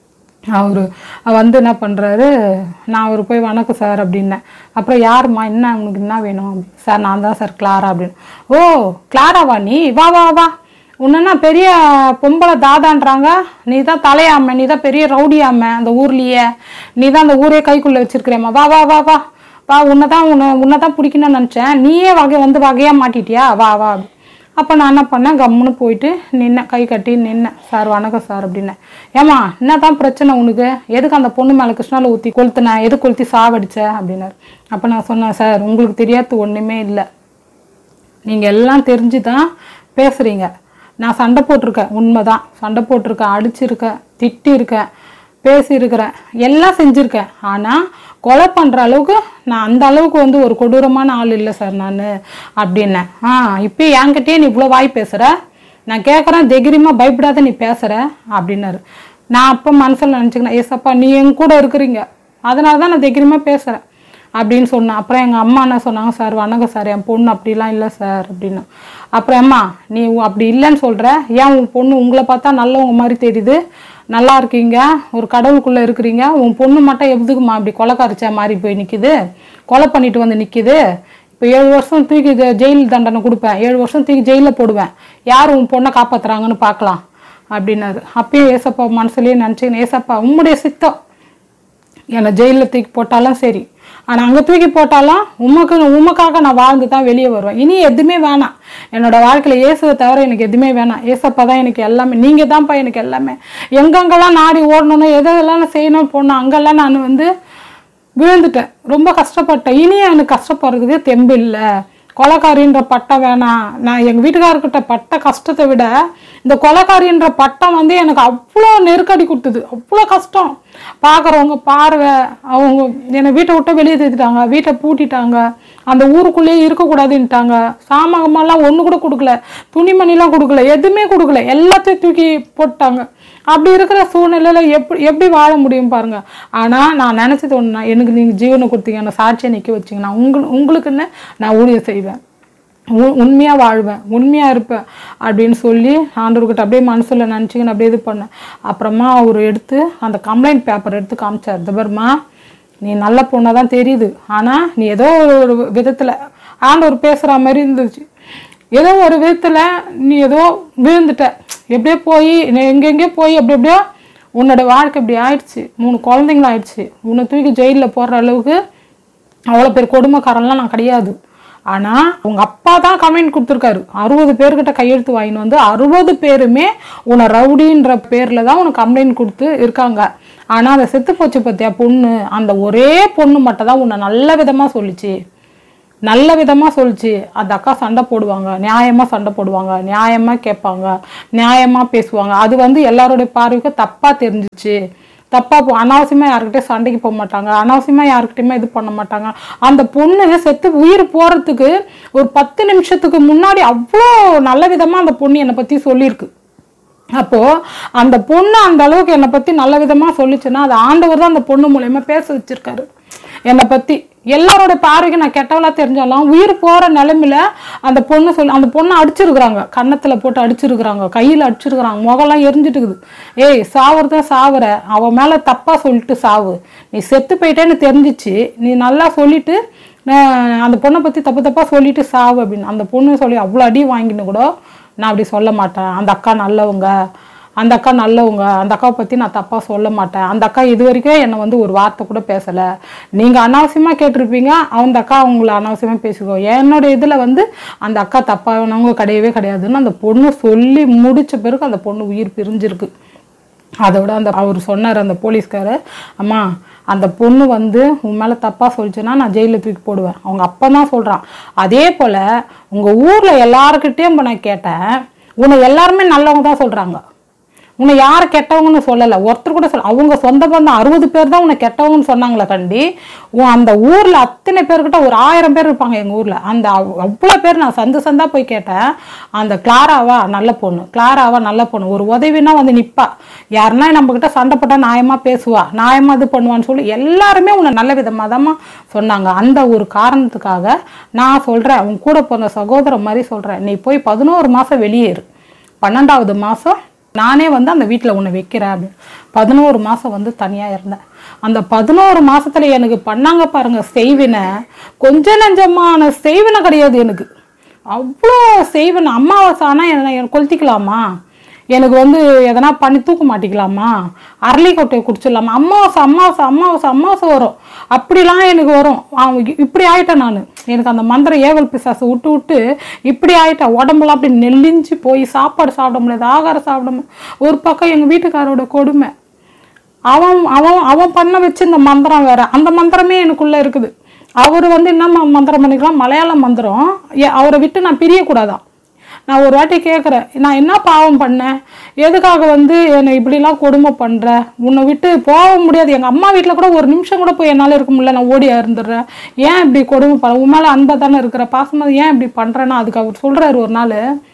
அவர் வந்து என்ன பண்ணுறாரு, நான் அவர் போய் வணக்கம் சார் அப்படின்னேன். அப்புறம் யாரும்மா, என்ன உனக்கு என்ன வேணும்? சார் நான் தான் சார் கிளாரா அப்படின்னு. ஓ கிளாராவா நீ, வா வா வா, உன்னா பெரிய பொம்பளை தாதான்றாங்க, நீ தான் தலையாம, நீ தான் பெரிய ரவுடியாம அந்த ஊர்லேயே, நீ தான் அந்த ஊரே கைக்குள்ளே வச்சிருக்கிறேம்மா, வா வா வா வா வா, உன்னை தான் உன்னை உன்னை தான் பிடிக்கணும்னு நினச்சேன், நீயே வகை வந்து வகையாக மாட்டிட்டியா, வா வா அப்போ நான் என்ன பண்ணேன், கம்முன்னு போயிட்டு நின்னேன், கை கட்டி நின்னேன். சார் வணக்கம் சார் அப்படின்னேன். ஏம்மா என்ன தான் பிரச்சனை உனக்கு, எதுக்கு அந்த பொண்ணு மேலே கிருஷ்ணாவில் ஊற்றி கொளுத்துனேன், எது கொளுத்தி சாவடிச்ச அப்படின்னாரு. அப்போ நான் சொன்னேன், சார் உங்களுக்கு தெரியாது ஒன்றுமே இல்லை, நீங்கள் எல்லாம் தெரிஞ்சு தான் பேசுகிறீங்க. நான் சண்டை போட்டிருக்கேன், உண்மை தான் சண்டை போட்டிருக்கேன், அடிச்சிருக்கேன், திட்டிருக்கேன், பேசியிருக்கிறேன், எல்லாம் செஞ்சுருக்கேன். ஆனால் கொலை பண்ணுற அளவுக்கு நான் அந்த அளவுக்கு வந்து ஒரு கொடூரமான ஆள் இல்லை சார் நான் அப்படின்னேன். ஆ இப்போ என்கிட்டயே நீ இவ்வளோ வாய் பேசுகிற, நான் கேட்குறேன் தைரியமாக பயப்படாத நீ பேசுகிற அப்படின்னாரு. நான் அப்போ மனசில் நினச்சிக்கினேன், ஏசப்பா நீ என் கூட இருக்கிறீங்க, அதனால தான் நான் தைரியமாக பேசுகிறேன் அப்படின்னு சொன்னேன். அப்புறம் எங்கள் அம்மா என்ன சொன்னாங்க, சார் வணக்கம் சார், என் பொண்ணு அப்படிலாம் இல்லை சார் அப்படின்னு. அப்புறம் அம்மா நீ அப்படி இல்லைன்னு சொல்கிற, ஏன் உன் பொண்ணு உங்களை பார்த்தா நல்லவங்க மாதிரி தெரியுது, நல்லா இருக்கீங்க, ஒரு கடவுளுக்குள்ளே இருக்கிறீங்க, உன் பொண்ணு மட்டும் எதுக்குமா அப்படி கொலைக்காரிச்சா மாதிரி போய் நிற்கிது, கொலை பண்ணிட்டு வந்து நிற்கிது, இப்போ ஏழு வருஷம் தூக்கி ஜெயில் தண்டனை கொடுப்பேன், ஏழு வருஷம் தூக்கி ஜெயிலில் போடுவேன், யார் உன் பொண்ணை காப்பாற்றுறாங்கன்னு பார்க்கலாம் அப்படின்னாரு. அப்பயும் ஏசப்பா மனசுலேயே நினச்சிக்கின்னு, ஏசப்பா உம்முடைய சித்தம், என்னை ஜெயிலில் தூக்கி போட்டாலும் சரி, ஆனால் அங்கே தூக்கி போட்டாலும் உமக்கு உமக்காக நான் வாழ்ந்து தான் வெளியே வருவேன், இனி எதுவுமே வேணாம் என்னோடய வாழ்க்கையில், இயேசுவை தவிர எனக்கு எதுவுமே வேணாம், ஏசப்பா தான் எனக்கு எல்லாமே, நீங்கள் தான்ப்பா எனக்கு எல்லாமே, எங்கெங்கெல்லாம் நாடி ஓடணும், எதெல்லாம் செய்யணும் போனோம் அங்கெல்லாம் நான் வந்து விழுந்துட்டேன், ரொம்ப கஷ்டப்பட்டேன், இனியும் எனக்கு கஷ்டப்படுறதுக்கு தெம்பு இல்லை, கொலைக்காரின்ற பட்டம் வேணாம், நான் எங்கள் வீட்டுக்காரர்கிட்ட பட்ட கஷ்டத்தை விட இந்த கொலைக்காரின்ற பட்டம் வந்து எனக்கு அவ்வளோ நெருக்கடி கொடுத்தது, அவ்வளோ கஷ்டம். பார்க்குறவங்க பார்வை, அவங்க என்னை வீட்டை விட்டு வெளியே தேத்திட்டாங்க, வீட்டை பூட்டிட்டாங்க, அந்த ஊருக்குள்ளேயே இருக்கக்கூடாதுன்ட்டாங்க, சாமாகமெல்லாம் ஒன்று கூட கொடுக்கல, துணிமணிலாம் கொடுக்கல, எதுவுமே கொடுக்கல, எல்லாத்தையும் தூக்கி போட்டாங்க. அப்படி இருக்கிற சூழ்நிலையில் எப்படி எப்படி வாழ முடியும் பாருங்கள். ஆனால் நான் நினச்சது ஒன்று, எனக்கு நீங்கள் ஜீவனை கொடுத்தீங்க, நான் சாட்சியை நிற்க வச்சிங்கன்னா உங்களுக்கு உங்களுக்குன்னு நான் ஊழியம் செய்வேன், உண்மையாக வாழ்வேன், உண்மையாக இருப்பேன் அப்படின்னு சொல்லி ஆண்டவர்கிட்ட அப்படியே மனசில் நினச்சிக்கின்னு அப்படியே இது பண்ணேன். அப்புறமா அவர் எடுத்து அந்த கம்ப்ளைண்ட் பேப்பர் எடுத்து காமிச்சார். தபர்மா நீ நல்ல பொண்ணாக தான் தெரியுது, ஆனால் நீ ஏதோ ஒரு விதத்தில் ஆண்டவர் பேசுகிற மாதிரி இருந்துச்சு, ஏதோ ஒரு விதத்தில் நீ ஏதோ விழுந்துட்ட, எப்படியோ போய் எங்கெங்கேயோ போய் அப்படி எப்படியோ உன்னோட வாழ்க்கை இப்படி ஆயிடுச்சு, மூணு குழந்தைங்களும் ஆயிடுச்சு, உன்னை தூக்கி ஜெயிலில் போடுற அளவுக்கு அவ்வளோ பேர் கொடுமைக்காரெல்லாம் நான் கிடையாது. ஆனால் உங்கள் அப்பா தான் கமெண்ட் கொடுத்துருக்காரு, அறுபது பேர்கிட்ட கையெழுத்து வாங்கின்னு வந்து அறுபது பேருமே உன்னை ரவுடின்ற பேரில் தான் உனக்கு கம்ப்ளைண்ட் கொடுத்து இருக்காங்க. ஆனால் அதை செத்து போச்சு பார்த்தியா பொண்ணு, அந்த ஒரே பொண்ணு மட்டும் தான் உன்னை நல்ல விதமாக சொல்லிச்சு, நல்ல விதமாக சொல்லிச்சு. அந்த அக்கா சண்டை போடுவாங்க, நியாயமாக சண்டை போடுவாங்க, நியாயமாக கேட்பாங்க, நியாயமாக பேசுவாங்க. அது வந்து எல்லாருடைய பார்வைக்கும் தப்பாக தெரிஞ்சிச்சு, தப்பாக போ அனாவசியமாக யாருக்கிட்டே சண்டைக்கு போக மாட்டாங்க, அனாவசியமாக யாருக்கிட்டையுமே இது பண்ண மாட்டாங்க. அந்த பொண்ணு செத்து உயிர் போகிறதுக்கு ஒரு பத்து நிமிஷத்துக்கு முன்னாடி அவ்வளோ நல்ல விதமாக அந்த பொண்ணு என்னை பற்றி சொல்லியிருக்கு. அப்போது அந்த பொண்ணு அந்த அளவுக்கு என்னை பற்றி நல்ல விதமாக சொல்லிச்சுன்னா அது ஆண்டவர் தான் அந்த பொண்ணு மூலயமா பேச வச்சுருக்காரு என்னை பற்றி. எல்லாரோட பார்வைக்கு நான் கெட்டவளா தெரிஞ்சாலும் உயிர் போகிற நிலைமையில அந்த பொண்ணு சொல்லி அந்த பொண்ணை அடிச்சிருக்கிறாங்க, கன்னத்தில் போட்டு அடிச்சிருக்கிறாங்க, கையில் அடிச்சிருக்கிறாங்க, முகம்லாம் எரிஞ்சிட்டுக்குது. ஏய் சாவுறத சாவுற, அவன் மேலே தப்பாக சொல்லிட்டு சாவு, நீ செத்து போயிட்டேன்னு தெரிஞ்சிச்சு, நீ நல்லா சொல்லிட்டு அந்த பொண்ணை பற்றி தப்பு தப்பாக சொல்லிட்டு சாவு அப்படின்னு அந்த பொண்ணு சொல்லி அவ்வளோ அடி வாங்கின்னு கூட நான் அப்படி சொல்ல மாட்டேன். அந்த அக்கா நல்லவங்க, அந்த அக்கா நல்லவங்க, அந்த அக்காவை பற்றி நான் தப்பாக சொல்ல மாட்டேன். அந்த அக்கா இது வரைக்கும் என்னை வந்து ஒரு வார்த்தை கூட பேசலை. நீங்கள் அனாவசியமாக கேட்டிருப்பீங்க, அந்த அக்கா அவங்கள அனாவசியமாக பேசிக்கோ, என்னோட இதில் வந்து அந்த அக்கா தப்பானவங்க கிடையவே கிடையாதுன்னு அந்த பொண்ணு சொல்லி முடித்த பிறகு அந்த பொண்ணு உயிர் பிரிஞ்சிருக்கு. அதோட அந்த அவர் சொன்னார் அந்த போலீஸ்காரர், அம்மா அந்த பொண்ணு வந்து உன் மேலே தப்பாக சொல்லிச்சுன்னா நான் ஜெயிலில் தூக்கி போடுவேன், அவங்க அப்போ தான் சொல்கிறான். அதே போல் உங்கள் ஊரில் எல்லாருக்கிட்டேயும் இப்போ நான் கேட்டேன், உன்னை எல்லாருமே நல்லவங்க தான் சொல்கிறாங்க, உன்னை யாரும் கெட்டவங்கன்னு சொல்லலை, ஒருத்தர் கூட சொல்ல, அவங்க சொந்த பந்தம் அறுபது பேர் தான் உன்னை கெட்டவங்கன்னு சொன்னாங்களே கண்டி. அந்த ஊரில் அத்தனை பேர்கிட்ட ஒரு ஆயிரம் பேர் இருப்பாங்க எங்கள் ஊரில், அந்த அவ்வளோ பேர் நான் சந்து சந்தா போய் கேட்டேன். அந்த கிளாராவா நல்ல பொண்ணு, கிளாராவா நல்ல பொண்ணு, ஒரு உதவினா வந்து நிற்பா, யாருன்னா நம்மக்கிட்ட சண்டை போட்டால் நியாயமாக பேசுவா, நியாயமாக இது பண்ணுவான்னு சொல்லி எல்லாருமே உன்னை நல்ல விதமாக தான் சொன்னாங்க. அந்த ஒரு காரணத்துக்காக நான் சொல்கிறேன், உன் கூட பிறந்த சகோதரன் மாதிரி சொல்கிறேன், நீ போய் பதினோரு மாதம் வெளியேறு, பன்னெண்டாவது மாதம் நானே வந்து அந்த வீட்டில் உன்னை வைக்கிறேன் அப்படின்னு. பதினோரு மாதம் வந்து தனியாக இருந்தேன். அந்த பதினோரு மாதத்துல எனக்கு பண்ணாங்க பாருங்க செய்வினை, கொஞ்ச நஞ்சமான செய்வினை கிடையாது எனக்கு, அவ்வளோ செய்வினை. அமாவாசை ஆனால் என்னை கொளுத்திக்கலாமா, எனக்கு வந்து எதனா பண்ணி தூக்க மாட்டிக்கலாமா, அரளி கொட்டையை குடிச்சிடலாமா, அம்மாவாசை அம்மாவாசை அம்மாவாசை அம்மாவாசை வரும், அப்படிலாம் எனக்கு வரும். இப்படி ஆயிட்டேன் நான். எனக்கு அந்த மந்திரம் ஏவல் பிசாசை விட்டு விட்டு இப்படி ஆயிட்டேன். உடம்புலாம் அப்படி நெல்லிஞ்சு போய் சாப்பாடு சாப்பிட முடியாது, ஆகாரம் சாப்பிட முடியாது. ஒரு பக்கம் எங்கள் வீட்டுக்காரோட கொடுமை, அவன் அவன் அவன் பண்ண வச்சு இந்த மந்திரம் வேற, அந்த மந்திரமே எனக்குள்ள இருக்குது. அவர் வந்து என்ன மந்திரம் பண்ணிக்கலாம், மலையாள மந்திரம். அவரை விட்டு நான் பிரியக்கூடாதான். நான் ஒரு வாட்டி கேட்குறேன், நான் என்ன பாவம் பண்ணேன், எதுக்காக வந்து என்னை இப்படிலாம் கொடுமை பண்ணுற, உன்னை விட்டு போக முடியாது, எங்கள் அம்மா வீட்டில் கூட ஒரு நிமிஷம் கூட போய் என்னால் இருக்க முடியல, நான் ஓடியா இருந்துடுறேன், ஏன் இப்படி கொடுமை பண்ண, உன் மேலே அன்பை தானே இருக்கிற, பாசமாக ஏன் இப்படி பண்ணுறேன்னா, அதுக்கு அவர் சொல்கிறாரு ஒரு நாள்,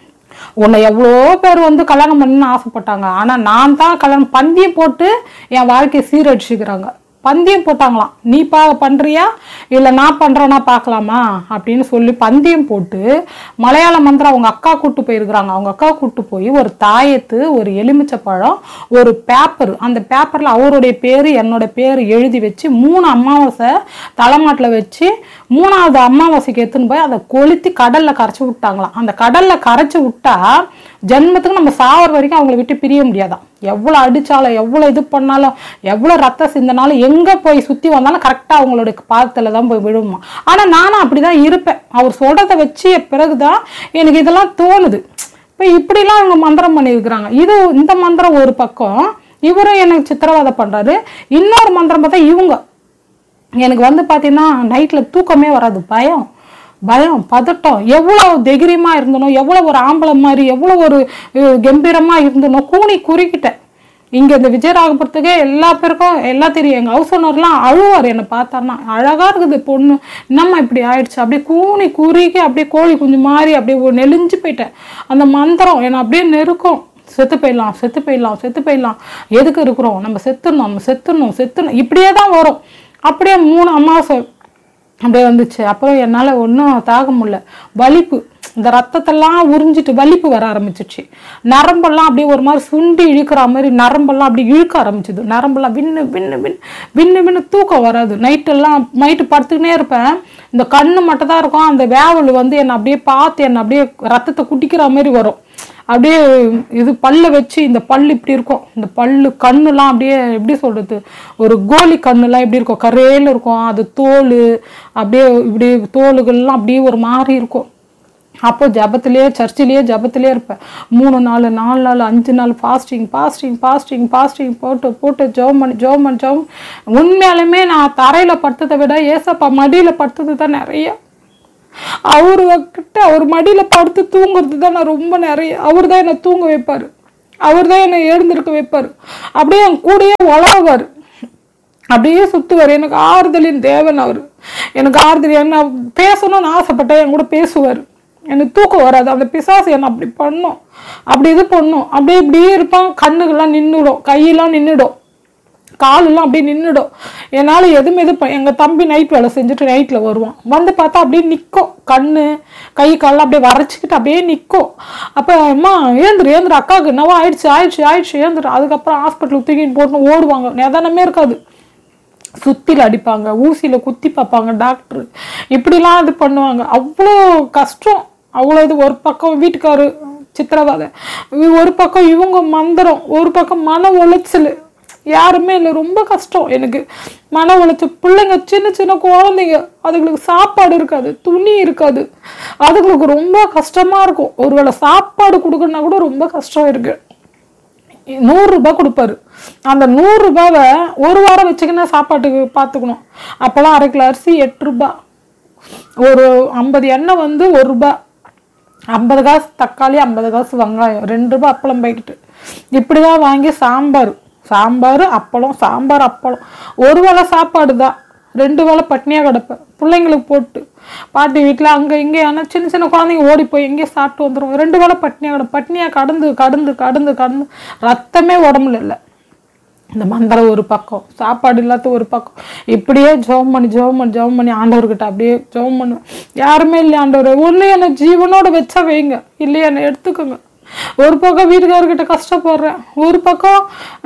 உன்னை எவ்வளோ பேர் வந்து கல்யாணம் பண்ணணும்னு ஆசைப்பட்டாங்க, ஆனால் நான் தான் கல்யாணம் பந்தியம் போட்டு என் வாழ்க்கையை சீரடிச்சுக்கிறாங்க. பந்தயம் போட்டாங்களாம், நீ பா பண்ணுறியா இல்லை நான் பண்ணுறேன்னா பார்க்கலாமா அப்படின்னு சொல்லி பந்தயம் போட்டு மலையாள மந்திரம் அவங்க அக்கா கூட்டு போயிருக்கிறாங்க. அவங்க அக்கா கூட்டு போய் ஒரு தாயத்து, ஒரு எலுமிச்சை பழம், ஒரு பேப்பர், அந்த பேப்பரில் அவருடைய பேர் என்னோட பேர் எழுதி வச்சு மூணு அமாவாசை தலைமாட்டில் வச்சு மூணாவது அமாவாசைக்கு எடுத்துன்னு போய் அதை கொளுத்தி கடலில் கரைச்சி விட்டாங்களாம். அந்த கடலில் கரைச்சி விட்டா ஜென்மத்துக்கு நம்ம சாவர வரைக்கும் அவங்கள விட்டு பிரிய முடியாதான். எவ்வளோ அடித்தாலும், எவ்வளோ இது பண்ணாலும், எவ்வளோ ரத்தம் சிந்தினாலும், எங்கே போய் சுற்றி வந்தாலும் கரெக்டாக அவங்களோட பாதத்தில் தான் போய் விழுமா. ஆனால் நானும் அப்படி தான் இருப்பேன். அவர் சொல்கிறத வச்சு பிறகுதான் எனக்கு இதெல்லாம் தோணுது. இப்போ இப்படிலாம் அவங்க மந்திரம் பண்ணியிருக்கிறாங்க. இது இந்த மந்திரம் ஒரு பக்கம், இவரும் எனக்கு சித்திரவதை பண்ணுறாரு. இன்னொரு மந்திரம் பார்த்தா இவங்க எனக்கு வந்து பார்த்தீங்கன்னா நைட்டில் தூக்கமே வராது, பயம் பயம் பதட்டம். எவ்வளோ தைரியமாக இருந்தனும், எவ்வளோ ஒரு ஆம்பளை மாதிரி, எவ்வளோ ஒரு கம்பீரமாக இருந்தனும், கூணி குறுக்கிட்டேன். இங்கே இந்த விஜயராகபுரத்துக்கே எல்லா பேருக்கும் எல்லாம் தெரியும். எங்கள் ஹவுஸ் ஓனர்லாம் அழுவார் என்னை பார்த்தாருன்னா, அழகாக இருக்குது பொண்ணு, என்னம்மா இப்படி ஆயிடுச்சு, அப்படியே கூணி குறுக்கி அப்படியே கோழி குஞ்சு மாதிரி அப்படியே நெளிஞ்சு போயிட்டேன். அந்த மந்திரம் என்னை அப்படியே நெருக்கும், செத்து போயிடலாம் செத்து போயிடலாம் செத்து போயிடலாம், எதுக்கு இருக்கிறோம், நம்ம செத்துடணும் நம்ம செத்துடணும் செத்துணும், இப்படியே தான் வரும். அப்படியே மூணு அமாவாசை அப்படியே வந்துச்சு. அப்புறம் என்னால் ஒன்றும் தாக முடியல, வலிப்பு, இந்த ரத்தத்தெல்லாம் உறிஞ்சிட்டு வலிப்பு வர ஆரம்பிச்சிச்சு. நரம்பெல்லாம் அப்படியே ஒரு மாதிரி சுண்டி இழுக்கிற மாதிரி நரம்பெல்லாம் அப்படி இழுக்க ஆரம்பிச்சிது. நரம்பெல்லாம் விண்ணு விண்ணு விண்ணு விண்ணு விண்ணு தூக்கம் வராது. நைட்டெல்லாம் நைட்டு படுத்துக்கினே இருப்பேன், இந்த கண்ணு மட்டும் தான் இருக்கும். அந்த வேவல் வந்து என்னை அப்படியே பார்த்து என்னை அப்படியே ரத்தத்தை குடிக்கிற மாதிரி வரும். அப்படியே இது பல்ல வச்சு, இந்த பல்லு இப்படி இருக்கும், இந்த பல்லு கண்ணுலாம் அப்படியே எப்படி சொல்கிறது, ஒரு கோழி கண்ணுலாம் எப்படி இருக்கும், கரையில் இருக்கும். அது தோல் அப்படியே இப்படி தோலுகள்லாம் அப்படியே ஒரு மாதிரி இருக்கும். அப்போ ஜபத்திலேயே சர்ச்சிலேயே ஜபத்திலே இருப்பேன். மூணு நாலு நாலு நாலு அஞ்சு நாள் ஃபாஸ்டிங் ஃபாஸ்டிங் ஃபாஸ்டிங் ஃபாஸ்டிங் போட்டு போட்டு ஜெபம் பண்ணி ஜெபம் பண்ணி ஜெபம். உண்மையாலுமே நான் தரையில் படுத்ததை விட ஏசப்பா மடியில் படுத்தது தான் நிறைய. அவரு கிட்ட அவர் மடியில் படுத்து தூங்குறது தான் நான் ரொம்ப நிறைய. அவர் தான் என்னை தூங்க வைப்பார், அவர் தான் என்னை எழுந்திருக்க வைப்பார், அப்படியே என் கூடயே வளருவார், அப்படியே சுற்றுவார். எனக்கு ஆறுதலின் தேவன் அவர். எனக்கு ஆறுதல், என்ன பேசணும்னு ஆசைப்பட்டேன், என் கூட பேசுவார். எனக்கு தூக்கம் வராது. அந்த பிசாசு என்னை அப்படி பண்ணும், அப்படி இது பண்ணும், அப்படியே இப்படியே இருப்பான். கண்ணுகள்லாம் நின்றுடும், கையெல்லாம் நின்றுடும், காலெல்லாம் அப்படியே நின்றுடும். என்னால் எதுவும் இது எங்கள் தம்பி நைட் வேலை செஞ்சுட்டு நைட்டில் வருவான், வந்து பார்த்தா அப்படியே நிற்கும், கண்ணு கை காலெலாம் அப்படியே வரைச்சிக்கிட்டு அப்படியே நிற்கும். அப்போ அம்மா ஏந்திரு ஏந்திரு, அக்காவுக்கு என்னவோ ஆயிடுச்சு ஆயிடுச்சு ஆயிடுச்சு ஏந்திரு. அதுக்கப்புறம் ஹாஸ்பிட்டலுக்கு தூக்கின்னு போட்டு ஓடுவாங்க, நிதானமே இருக்காது. சுத்தியில் அடிப்பாங்க, ஊசியில் குத்தி பார்ப்பாங்க டாக்டரு, இப்படிலாம் இது பண்ணுவாங்க. அவ்வளோ கஷ்டம், அவ்வளோ இது. ஒரு பக்கம் வீட்டுக்காரு சித்திரவதை, ஒரு பக்கம் இவங்க மந்திரம், ஒரு பக்கம் மன உளைச்சல், யாருமே இல்லை. ரொம்ப கஷ்டம் எனக்கு, மன உளைச்சல். பிள்ளைங்க சின்ன சின்ன குழந்தைங்க, அதுங்களுக்கு சாப்பாடு இருக்காது, துணி இருக்காது, அதுங்களுக்கு ரொம்ப கஷ்டமாக இருக்கும். ஒருவேளை சாப்பாடு கொடுக்கணுன்னா கூட ரொம்ப கஷ்டம் இருக்கு. நூறுரூபா கொடுப்பாரு, அந்த நூறுரூபாவை ஒரு வாரம் வச்சுக்கினா சாப்பாட்டுக்கு பார்த்துக்கணும். அப்போல்லாம் அரை கிலோ அரிசி எட்டு ரூபா, ஒரு ஐம்பது எண்ணெய் வந்து ஒரு ரூபா, ஐம்பது காசு தக்காளி, ஐம்பது காசு வெங்காயம், ரெண்டு ரூபா அப்பளம் பாக்கெட்டு, இப்படி தான் வாங்கி சாம்பார் சாம்பார் அப்பளம் சாம்பார் அப்பளம். ஒரு வேளை சாப்பாடு தான், ரெண்டு வேளை பட்னியாக கிடப்பேன் பிள்ளைங்களுக்கு போட்டு. பாட்டி வீட்டில் அங்கே இங்கே, ஆனால் சின்ன சின்ன குழந்தைங்க ஓடி போய் எங்கேயே சாப்பிட்டு வந்துடும். ரெண்டு வேளை பட்னியாக கிடப்பேன். பட்னியாக கடந்து கடந்து கடந்து கடந்து ரத்தமே உடம்புல இல்லை. இந்த மந்திரம் ஒரு பக்கம், சாப்பாடு இல்லாத ஒரு பக்கம், இப்படியே ஜெபம் பண்ணி ஜெபம் பண்ணி ஜெபம் பண்ணி ஆண்டவர்கிட்ட அப்படியே ஜெபம் பண்ணுவேன். யாருமே இல்லை ஆண்டவர், ஒன்று என்னை ஜீவனோட வச்சா வைங்க, இல்லையா என்னை எடுத்துக்கோங்க, ஒரு பக்கம் வீட்டுக்காரர்கிட்ட கஷ்டப்படுறேன், ஒரு பக்கம்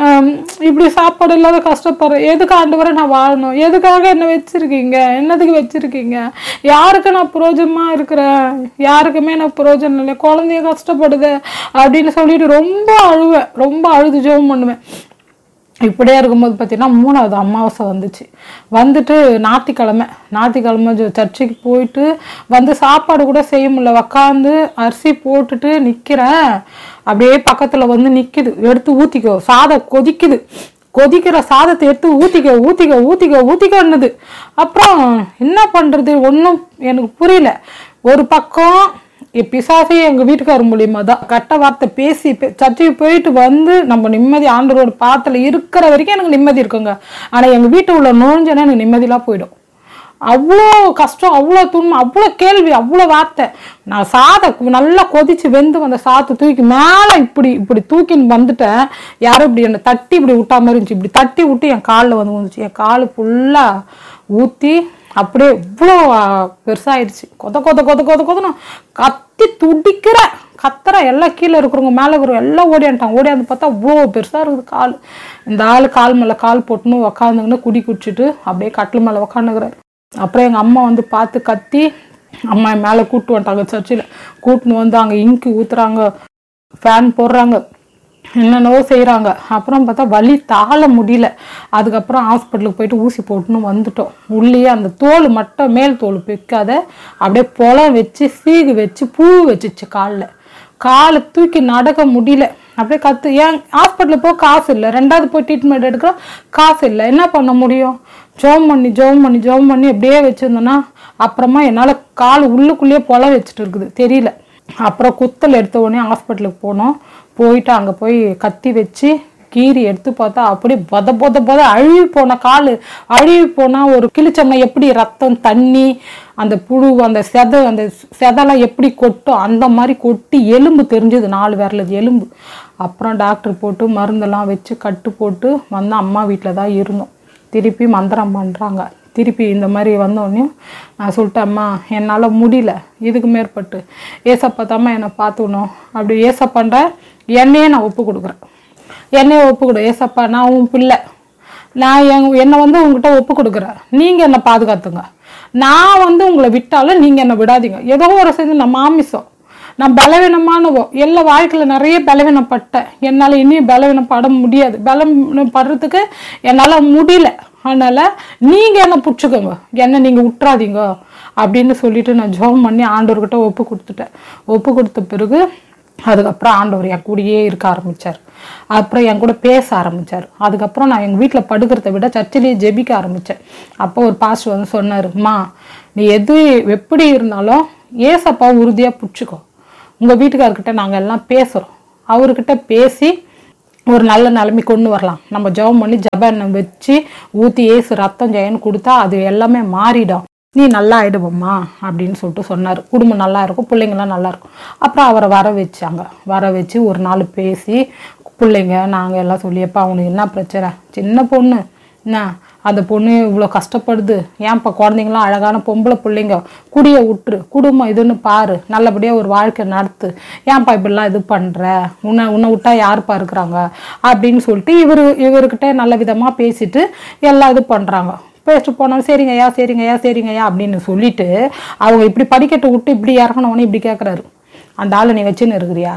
இப்படி சாப்பாடு இல்லாத கஷ்டப்படுறேன். எதுக்கு ஆண்டவரை நான் வாழணும்? எதுக்காக என்ன வச்சிருக்கீங்க? என்னதுக்கு வச்சிருக்கீங்க? யாருக்கு நான் புரோஜனமா இருக்கிறேன்? யாருக்குமே நான் புரோஜனம் இல்லை. குழந்தைய கஷ்டப்படுது அப்படின்னு சொல்லிட்டு ரொம்ப அழுவேன், ரொம்ப அழுது ஜெபம் பண்ணுவேன். இப்படியே இருக்கும்போது பார்த்தீங்கன்னா மூணாவது அமாவாசை வந்துச்சு. வந்துட்டு ஞாயிற்றுக்கிழமை ஞாயிற்றுக்கிழமை சர்ச்சுக்கு போயிட்டு வந்து சாப்பாடு கூட செய்ய முடியல. உக்காந்து அரிசி போட்டுட்டு நிற்கிறேன். அப்படியே பக்கத்தில் வந்து நிற்கிது, எடுத்து ஊற்றிக்கோ, சாதம் கொதிக்குது, கொதிக்கிற சாதத்தை எடுத்து ஊற்றிக்க ஊற்றிக்க ஊற்றிக்க ஊற்றிக்கன்னுது. அப்புறம் என்ன பண்ணுறது ஒன்றும் எனக்கு புரியல. ஒரு பக்கம் பிசாசே எங்கள் வீட்டுக்கார மூலியமாக தான் கட்ட வார்த்தை பேசி சர்ச்சைக்கு போயிட்டு வந்து நம்ம நிம்மதி ஆண்டவரோட பாத்தில் இருக்கிற வரைக்கும் எனக்கு நிம்மதி இருக்குங்க. ஆனால் எங்கள் வீட்டு உள்ள நோஞ்சனா எனக்கு நிம்மதியெலாம் போயிடும். அவ்வளோ கஷ்டம், அவ்வளோ துன்பம், அவ்வளோ கேள்வி, அவ்வளோ வார்த்தை. நான் சாதம் நல்லா கொதிச்சு வெந்து வந்த சாதத்தை தூக்கி மேலே இப்படி இப்படி தூக்கின்னு வந்துட்டேன். யாரும் இப்படி என்னை தட்டி இப்படி விட்டா மாதிரி இருந்துச்சு. இப்படி தட்டி விட்டு என் காலில் வந்து வந்துச்சு. என் கால் ஃபுல்லாக ஊற்றி அப்படியே இவ்வளோ பெருசாகிடுச்சு. கொத கொத கொத கொத கொதணும் கத்தி துடிக்கிற கத்துற. எல்லாம் கீழே இருக்கிறவங்க மேலே இருக்கிறவங்க எல்லாம் ஓடியான்ட்டாங்க. ஓடியாந்து பார்த்தா அவ்வளோ பெருசாக இருக்குது கால். இந்த ஆள் கால் மேலே கால் போட்டுன்னு உக்காந்துங்கன்னு குடி குடிச்சிட்டு அப்படியே கட்டில் மேலே உக்காந்துக்கிறாரு. அப்புறம் எங்கள் அம்மா வந்து பார்த்து கத்தி அம்மா மேலே கூப்பிட்டு வந்துட்டாங்க. சர்ச்சில் கூப்பிட்டுன்னு வந்து அங்கே இங்கு ஊற்றுறாங்க, ஃபேன் போடுறாங்க, என்னென்னவோ செய்கிறாங்க. அப்புறம் பார்த்தா வலி தாழ முடியல. அதுக்கப்புறம் ஹாஸ்பிட்டலுக்கு போயிட்டு ஊசி போட்டுன்னு வந்துட்டோம். உள்ளேயே அந்த தோல் மட்டும் மேல் தோல் பிக்காத அப்படியே பொலம் வச்சு சீகு வச்சு பூ வச்சிச்சு காலில். காலை தூக்கி நடக்க முடியல. அப்படியே கற்று ஏன் ஹாஸ்பிட்டலில் போக காசு இல்லை, ரெண்டாவது போய் ட்ரீட்மெண்ட் எடுக்கிற காசு இல்லை. என்ன பண்ண முடியும்? ஜோம் பண்ணி ஜோம் பண்ணி ஜோம் பண்ணி அப்படியே வச்சுருந்தோன்னா அப்புறமா என்னால் கால் உள்ளுக்குள்ளேயே பொலம் வச்சுட்டு இருக்குது, தெரியல. அப்புறம் குத்தல் எடுத்த உடனே ஹாஸ்பிட்டலுக்கு போனோம். போயிட்டு அங்கே போய் கத்தி வச்சு கீரி எடுத்து பார்த்தா அப்படி பொத பொத பொத அழுவி போன கால். அழுவி போனால் ஒரு கிழிச்சோம்னா எப்படி ரத்தம் தண்ணி அந்த புழு அந்த செதை அந்த செதெல்லாம் எப்படி கொட்டும் அந்த மாதிரி கொட்டி எலும்பு தெரிஞ்சது, நாலு விரல் எலும்பு. அப்புறம் டாக்டர் போட்டு மருந்தெல்லாம் வச்சு கட்டு போட்டு வந்து அம்மா வீட்டில் தான் இருந்தோம். திருப்பி மந்திரம் பண்ணுறாங்க. திருப்பி இந்த மாதிரி வந்தோடனே நான் சொல்லிட்டேன், அம்மா என்னால் முடியல இதுக்கு மேற்பட்டு, ஏசப்பா தாம்மா என்னை பார்த்துக்கணும். அப்படி ஏசப்பான்ற என்னையே நான் ஒப்பு கொடுக்குறேன், என்னையே ஒப்பு கொடு ஏசப்பா, நான் உன் பிள்ளை, நான் என் என்னை வந்து உங்ககிட்ட ஒப்பு கொடுக்குறேன், நீங்கள் என்னை பாதுகாத்துங்க. நான் வந்து உங்களை விட்டாலும் நீங்கள் என்னை விடாதீங்க. ஏதோ ஒரு செஞ்சு நான் மாமிசம், நான் பலவீனமானவோ, எல்லா வாழ்க்கையில் நிறைய பலவீனப்பட்டேன். என்னால் இனியும் பலவீனப்பட முடியாது, பலவீனப்படுறதுக்கு என்னால் முடியல. அதனால் நீங்கள் என்ன பிடிச்சிக்கோங்க, என்ன நீங்கள் விட்டுறாதீங்க அப்படின்னு சொல்லிட்டு நான் ஜெபம் பண்ணி ஆண்டவர்கிட்ட ஒப்பு கொடுத்துட்டேன். ஒப்பு கொடுத்த பிறகு அதுக்கப்புறம் ஆண்டவர் என் கூடயே இருக்க ஆரம்பித்தார். அப்புறம் என் கூட பேச ஆரம்பித்தார். அதுக்கப்புறம் நான் எங்கள் வீட்டில் படுக்கிறத விட சர்ச்சிலேயே ஜெபிக்க ஆரம்பித்தேன். அப்போ ஒரு பாஸ்டர் வந்து சொன்னார், அம்மா நீ எது எப்படி இருந்தாலும் ஏசப்பா உறுதியாக பிடிச்சிக்கோ. உங்கள் வீட்டுக்காரர்கிட்ட நாங்கள் எல்லாம் பேசுகிறோம், அவர்கிட்ட பேசி ஒரு நல்ல நிலைமை கொண்டு வரலாம். நம்ம ஜெபம் பண்ணி ஜெப எண்ணெய் வச்சு ஊற்றி ஏசு ரத்தம் ஜெயன்னு கொடுத்தா அது எல்லாமே மாறிடும், நீ நல்லா ஆகிடுவோம்மா அப்படின்னு சொல்லிட்டு சொன்னார். குடும்பம் நல்லா இருக்கும், பிள்ளைங்களாம் நல்லா இருக்கும். அப்புறம் அவரை வர வச்சாங்க. வர வச்சு ஒரு நாள் பேசி பிள்ளைங்க நாங்கள் எல்லாம் சொல்லியப்பா அவனுக்கு என்ன பிரச்சனை, சின்ன பொண்ணு என்ன அந்த பொண்ணு இவ்வளோ கஷ்டப்படுது, ஏன்ப்பா குழந்தைங்களாம் அழகான பொம்பளை பிள்ளைங்க, குடிய விட்டுரு, குடும்பம் இதுன்னு பாரு, நல்லபடியாக ஒரு வாழ்க்கை நடத்து, ஏன்ப்பா இப்படிலாம் இது பண்ணுற, உன்னை உன்னை விட்டா யாருப்பா இருக்கிறாங்க அப்படின்னு சொல்லிட்டு இவர் இவர்கிட்ட நல்ல விதமாக பேசிட்டு எல்லாம் இது பண்ணுறாங்க. பேசிட்டு போனோம், சரிங்க ஐயா சரிங்க ஐயா சரிங்க ஐயா அப்படின்னு சொல்லிட்டு அவங்க இப்படி படிக்கட்டு விட்டு இப்படி இறங்கினவொன்னே இப்படி கேட்குறாரு, அந்த ஆளை நீ வச்சுன்னு இருக்கிறியா?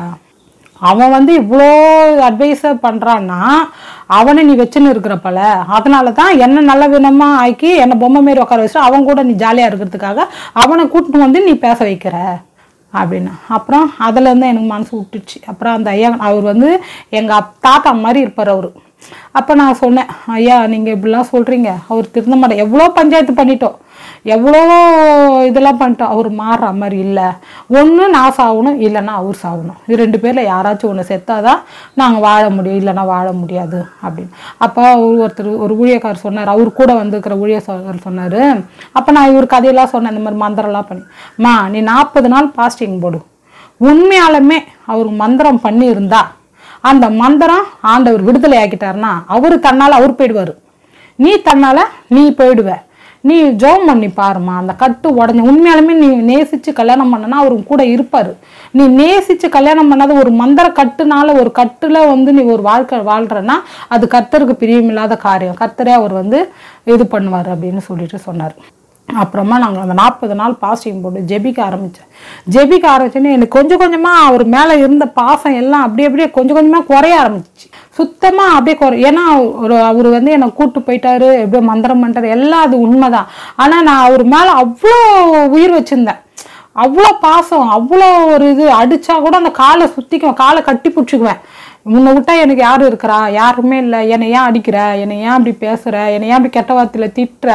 அவன் வந்து இவ்வளோ அட்வைஸை பண்ணுறான்னா அவனை நீ வச்சுன்னு இருக்கிறப்பல, அதனால தான் என்ன நல்ல விதமாக ஆக்கி என்னை பொம்மை மாரி உட்கார வச்சுட்டு அவன் கூட நீ ஜாலியாக இருக்கிறதுக்காக அவனை கூட்டிட்டு வந்து நீ பேச வைக்கிற அப்படின்னு. அப்புறம் அதுலேருந்து எனக்கு மனசு விட்டுச்சு. அப்புறம் அந்த ஐயா அவர் வந்து எங்கள் தாத்தா மாதிரி இருப்பார் அவர். அப்போ நான் சொன்னேன், ஐயா நீங்கள் இப்படிலாம் சொல்கிறீங்க, அவர் திருந்த மாட்டேன், எவ்வளோ பஞ்சாயத்து பண்ணிட்டோம், எவ்வளோ இதெல்லாம் பண்ணிட்டோம், அவர் மாறுற மாதிரி இல்லை, ஒன்று நான் சாகணும் இல்லைன்னா அவர் சாகணும், இது ரெண்டு பேரில் யாராச்சும் ஒன்று செத்தாதான் நாங்கள் வாழ முடியும், இல்லைன்னா வாழ முடியாது அப்படின்னு. அப்போ அவர் ஒருத்தர் ஒரு ஊழியக்காரர் சொன்னார், அவர் கூட வந்துருக்கிற ஊழியக்காரர் சொன்னார். அப்போ நான் இவர் கதையெல்லாம் சொன்னேன், இந்த மாதிரி மந்திரம்லாம் பண்ணி, மா நீ நாற்பது நாள் பாஸ்டிங் போடு, உண்மையாலுமே அவர் மந்திரம் பண்ணி இருந்தா அந்த மந்திரம் ஆண்டவர் விடுதலை ஆக்கிட்டாருன்னா அவரு தன்னால அவர் போயிடுவாரு, நீ தன்னால நீ போயிடுவ, நீ ஜெபம் பண்ணி பாருமா, அந்த கட்டு உடஞ்ச உண்மையாலுமே நீ நேசிச்சு கல்யாணம் பண்ணனா அவர் கூட இருப்பாரு. நீ நேசிச்சு கல்யாணம் பண்ணாத ஒரு மந்திர கட்டுனால ஒரு கட்டுல வந்து நீ ஒரு வாழ்க்கை வாழ்றன்னா அது கர்த்தருக்கு பிரியமில்லாத காரியம். கர்த்தரே அவர் வந்து இது பண்ணுவார் அப்படின்னு சொல்லிட்டு சொன்னார். அப்புறமா நாங்கள் அந்த நாற்பது நாள் பாஸ்டிங் போட்டு ஜெபிக்க ஆரம்பித்தேன். ஜெபிக்க ஆரம்பிச்சோன்னே எனக்கு கொஞ்சம் கொஞ்சமாக அவர் மேலே இருந்த பாசம் எல்லாம் அப்படியே அப்படியே கொஞ்சம் கொஞ்சமாக குறைய ஆரம்பிச்சிச்சு. சுத்தமாக அப்படியே குறை. ஏன்னா ஒரு அவர் வந்து என்னை கூப்பிட்டு போயிட்டாரு, எப்படியோ மந்திரம் பண்ணிட்டாரு, எல்லாம் அது உண்மைதான். ஆனால் நான் அவர் மேலே அவ்வளோ உயிர் வச்சுருந்தேன், அவ்வளோ பாசம், அவ்வளோ ஒரு இது. அடித்தா கூட அந்த காலை சுற்றிக்குவேன், காலை கட்டி பிடிச்சிக்குவேன். முன்ன விட்டா எனக்கு யாரும் இருக்கிறா, யாருமே இல்லை, என்னை ஏன் அடிக்கிற, என்னை ஏன் அப்படி பேசுகிற, என்னை ஏன் அப்படி கெட்ட வார்த்தையில் திட்டுற,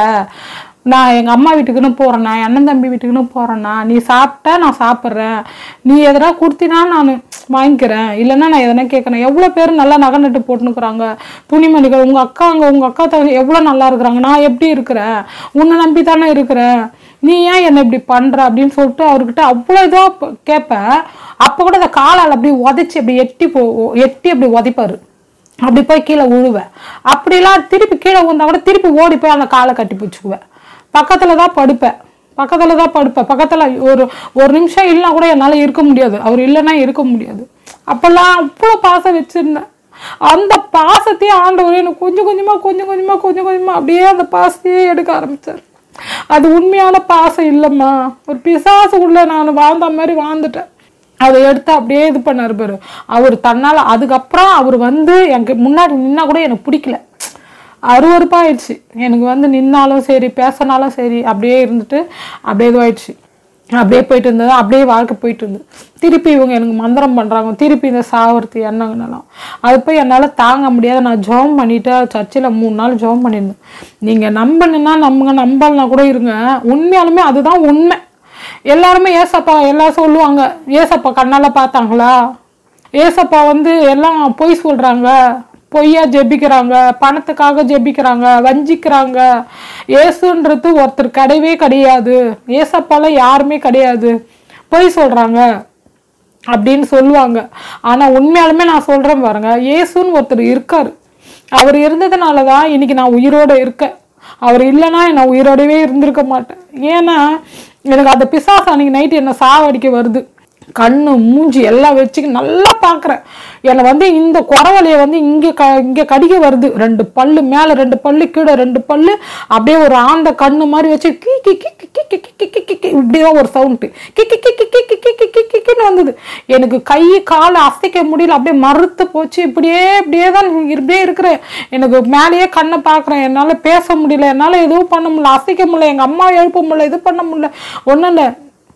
நான் எங்கள் அம்மா வீட்டுக்குன்னு போகிறேன்னா, என் அண்ணன் தம்பி வீட்டுக்குன்னு போகிறேன்னா, நீ சாப்பிட்டா நான் சாப்பிட்றேன், நீ எதனா கொடுத்தினா நான் வாங்கிக்கிறேன், இல்லைன்னா நான் எதனா கேட்குறேன். எவ்வளோ பேர் நல்லா நகை நட்டு போட்டுனுக்குறாங்க, துணிமணிகள். உங்கள் அக்காங்க உங்கள் அக்கா தங்க எவ்வளோ நல்லா இருக்கிறாங்க, நான் எப்படி இருக்கிறேன், உன்னை நம்பி தானே இருக்கிறேன், நீ ஏன் என்னை இப்படி பண்ணுற அப்படின்னு சொல்லிட்டு அவர்கிட்ட அவ்வளோ இதாக கேட்பேன். அப்போ கூட அந்த காலால் அப்படி உதைச்சி அப்படி எட்டி போ எட்டி அப்படி உதைப்பார். அப்படி போய் கீழே விழுவேன். அப்படிலாம் திருப்பி கீழே விழுந்தா கூட திருப்பி ஓடி போய் அந்த காலை கட்டி பிடிச்சிக்குவேன். பக்கத்தில் தான் படுப்பேன் பக்கத்தில் தான் படுப்பேன் பக்கத்தில் ஒரு ஒரு நிமிஷம் இல்லைனா கூட என்னால் இருக்க முடியாது, அவர் இல்லைன்னா இருக்க முடியாது. அப்போல்லாம் அவ்வளோ பாசம் வச்சுருந்தேன். அந்த பாசத்தையே ஆண்டவரே எனக்கு கொஞ்சம் கொஞ்சமாக கொஞ்சம் கொஞ்சமாக கொஞ்சம் கொஞ்சமாக அப்படியே அந்த பாசத்தையே எடுக்க ஆரம்பித்தார். அது உண்மையான பாசம் இல்லைம்மா, ஒரு பிசாசுக்குள்ளே நான் வாழ்ந்த மாதிரி வாழ்ந்துட்டேன். அதை எடுத்து அப்படியே இது பண்ணார் பேர் அவர் தன்னால். அதுக்கப்புறம் அவர் வந்து எனக்கு முன்னாடி நின்னா கூட எனக்கு பிடிக்கல, அருவருப்பாயிடுச்சு. எனக்கு வந்து நின்னாலும் சரி பேசினாலும் சரி அப்படியே இருந்துட்டு அப்படியே இதுவாயிடுச்சு. அப்படியே போயிட்டு இருந்தது, அப்படியே வாழ்க்கை போயிட்டு இருந்தது. திருப்பி இவங்க எனக்கு மந்திரம் பண்ணுறாங்க, திருப்பி இந்த சாவர்த்தி எண்ணங்கள்லாம் அது போய் என்னால் தாங்க முடியாது. நான் ஜெபம் பண்ணிவிட்டு சர்ச்சில் மூணு நாள் ஜெபம் பண்ணியிருந்தேன். நீங்கள் நம்பணுன்னா நம்புங்க, நம்பலனா கூட இருங்க. உண்மையாலுமே அதுதான் உண்மை. எல்லாருமே ஏசப்பா எல்லாம் சொல்லுவாங்க, ஏசப்பா கண்ணால் பார்த்தாங்களா, ஏசப்பா வந்து எல்லாம் பொய் சொல்கிறாங்க, பொய்யா ஜெபிக்கிறாங்க, பணத்துக்காக ஜெபிக்கிறாங்க, வஞ்சிக்கிறாங்க, ஏசுன்றது ஒருத்தர் கிடையவே கிடையாது, ஏசப்பால யாருமே கிடையாது, பொய் சொல்கிறாங்க அப்படின்னு சொல்லுவாங்க. ஆனால் உண்மையாலுமே நான் சொல்கிறேன் பாருங்க, ஏசுன்னு ஒருத்தர் இருக்கார். அவர் இருந்ததுனால தான் இன்னைக்கு நான் உயிரோடு இருக்கேன். அவர் இல்லைன்னா நான் உயிரோடவே இருந்திருக்க மாட்டேன். ஏன்னா எனக்கு அந்த பிசாசு அன்னைக்கு நைட்டு என்னை சாவடிக்க வருது. கண்ணு மூஞ்சி எல்லாம் வச்சுக்க நல்லா பார்க்குறேன். என்னை வந்து இந்த குறவலையை வந்து இங்கே க இங்கே கடிக்க வருது. ரெண்டு பல்லு மேலே, ரெண்டு பல்லு கீழே, ரெண்டு பல்லு அப்படியே ஒரு ஆந்த கண்ணு மாதிரி வச்சு கி கி கி கி கி கி கி கி கி இப்படிதான் ஒரு சவுண்டு கி கி கி கி கி கி கி கி கி கின்னு வந்தது. எனக்கு கை காலை அசைக்க முடியல, அப்படியே மறுத்து போச்சு. இப்படியே இப்படியே தான் இப்படியே இருக்கிறேன். எனக்கு மேலேயே கண்ணை பார்க்குறேன். என்னால் பேச முடியல, என்னால் எதுவும் பண்ண முடியல, அசைக்க முடியல, எங்கள் அம்மா எழுப்ப முடியல, இது பண்ண முடியல, ஒன்றும் இல்லை.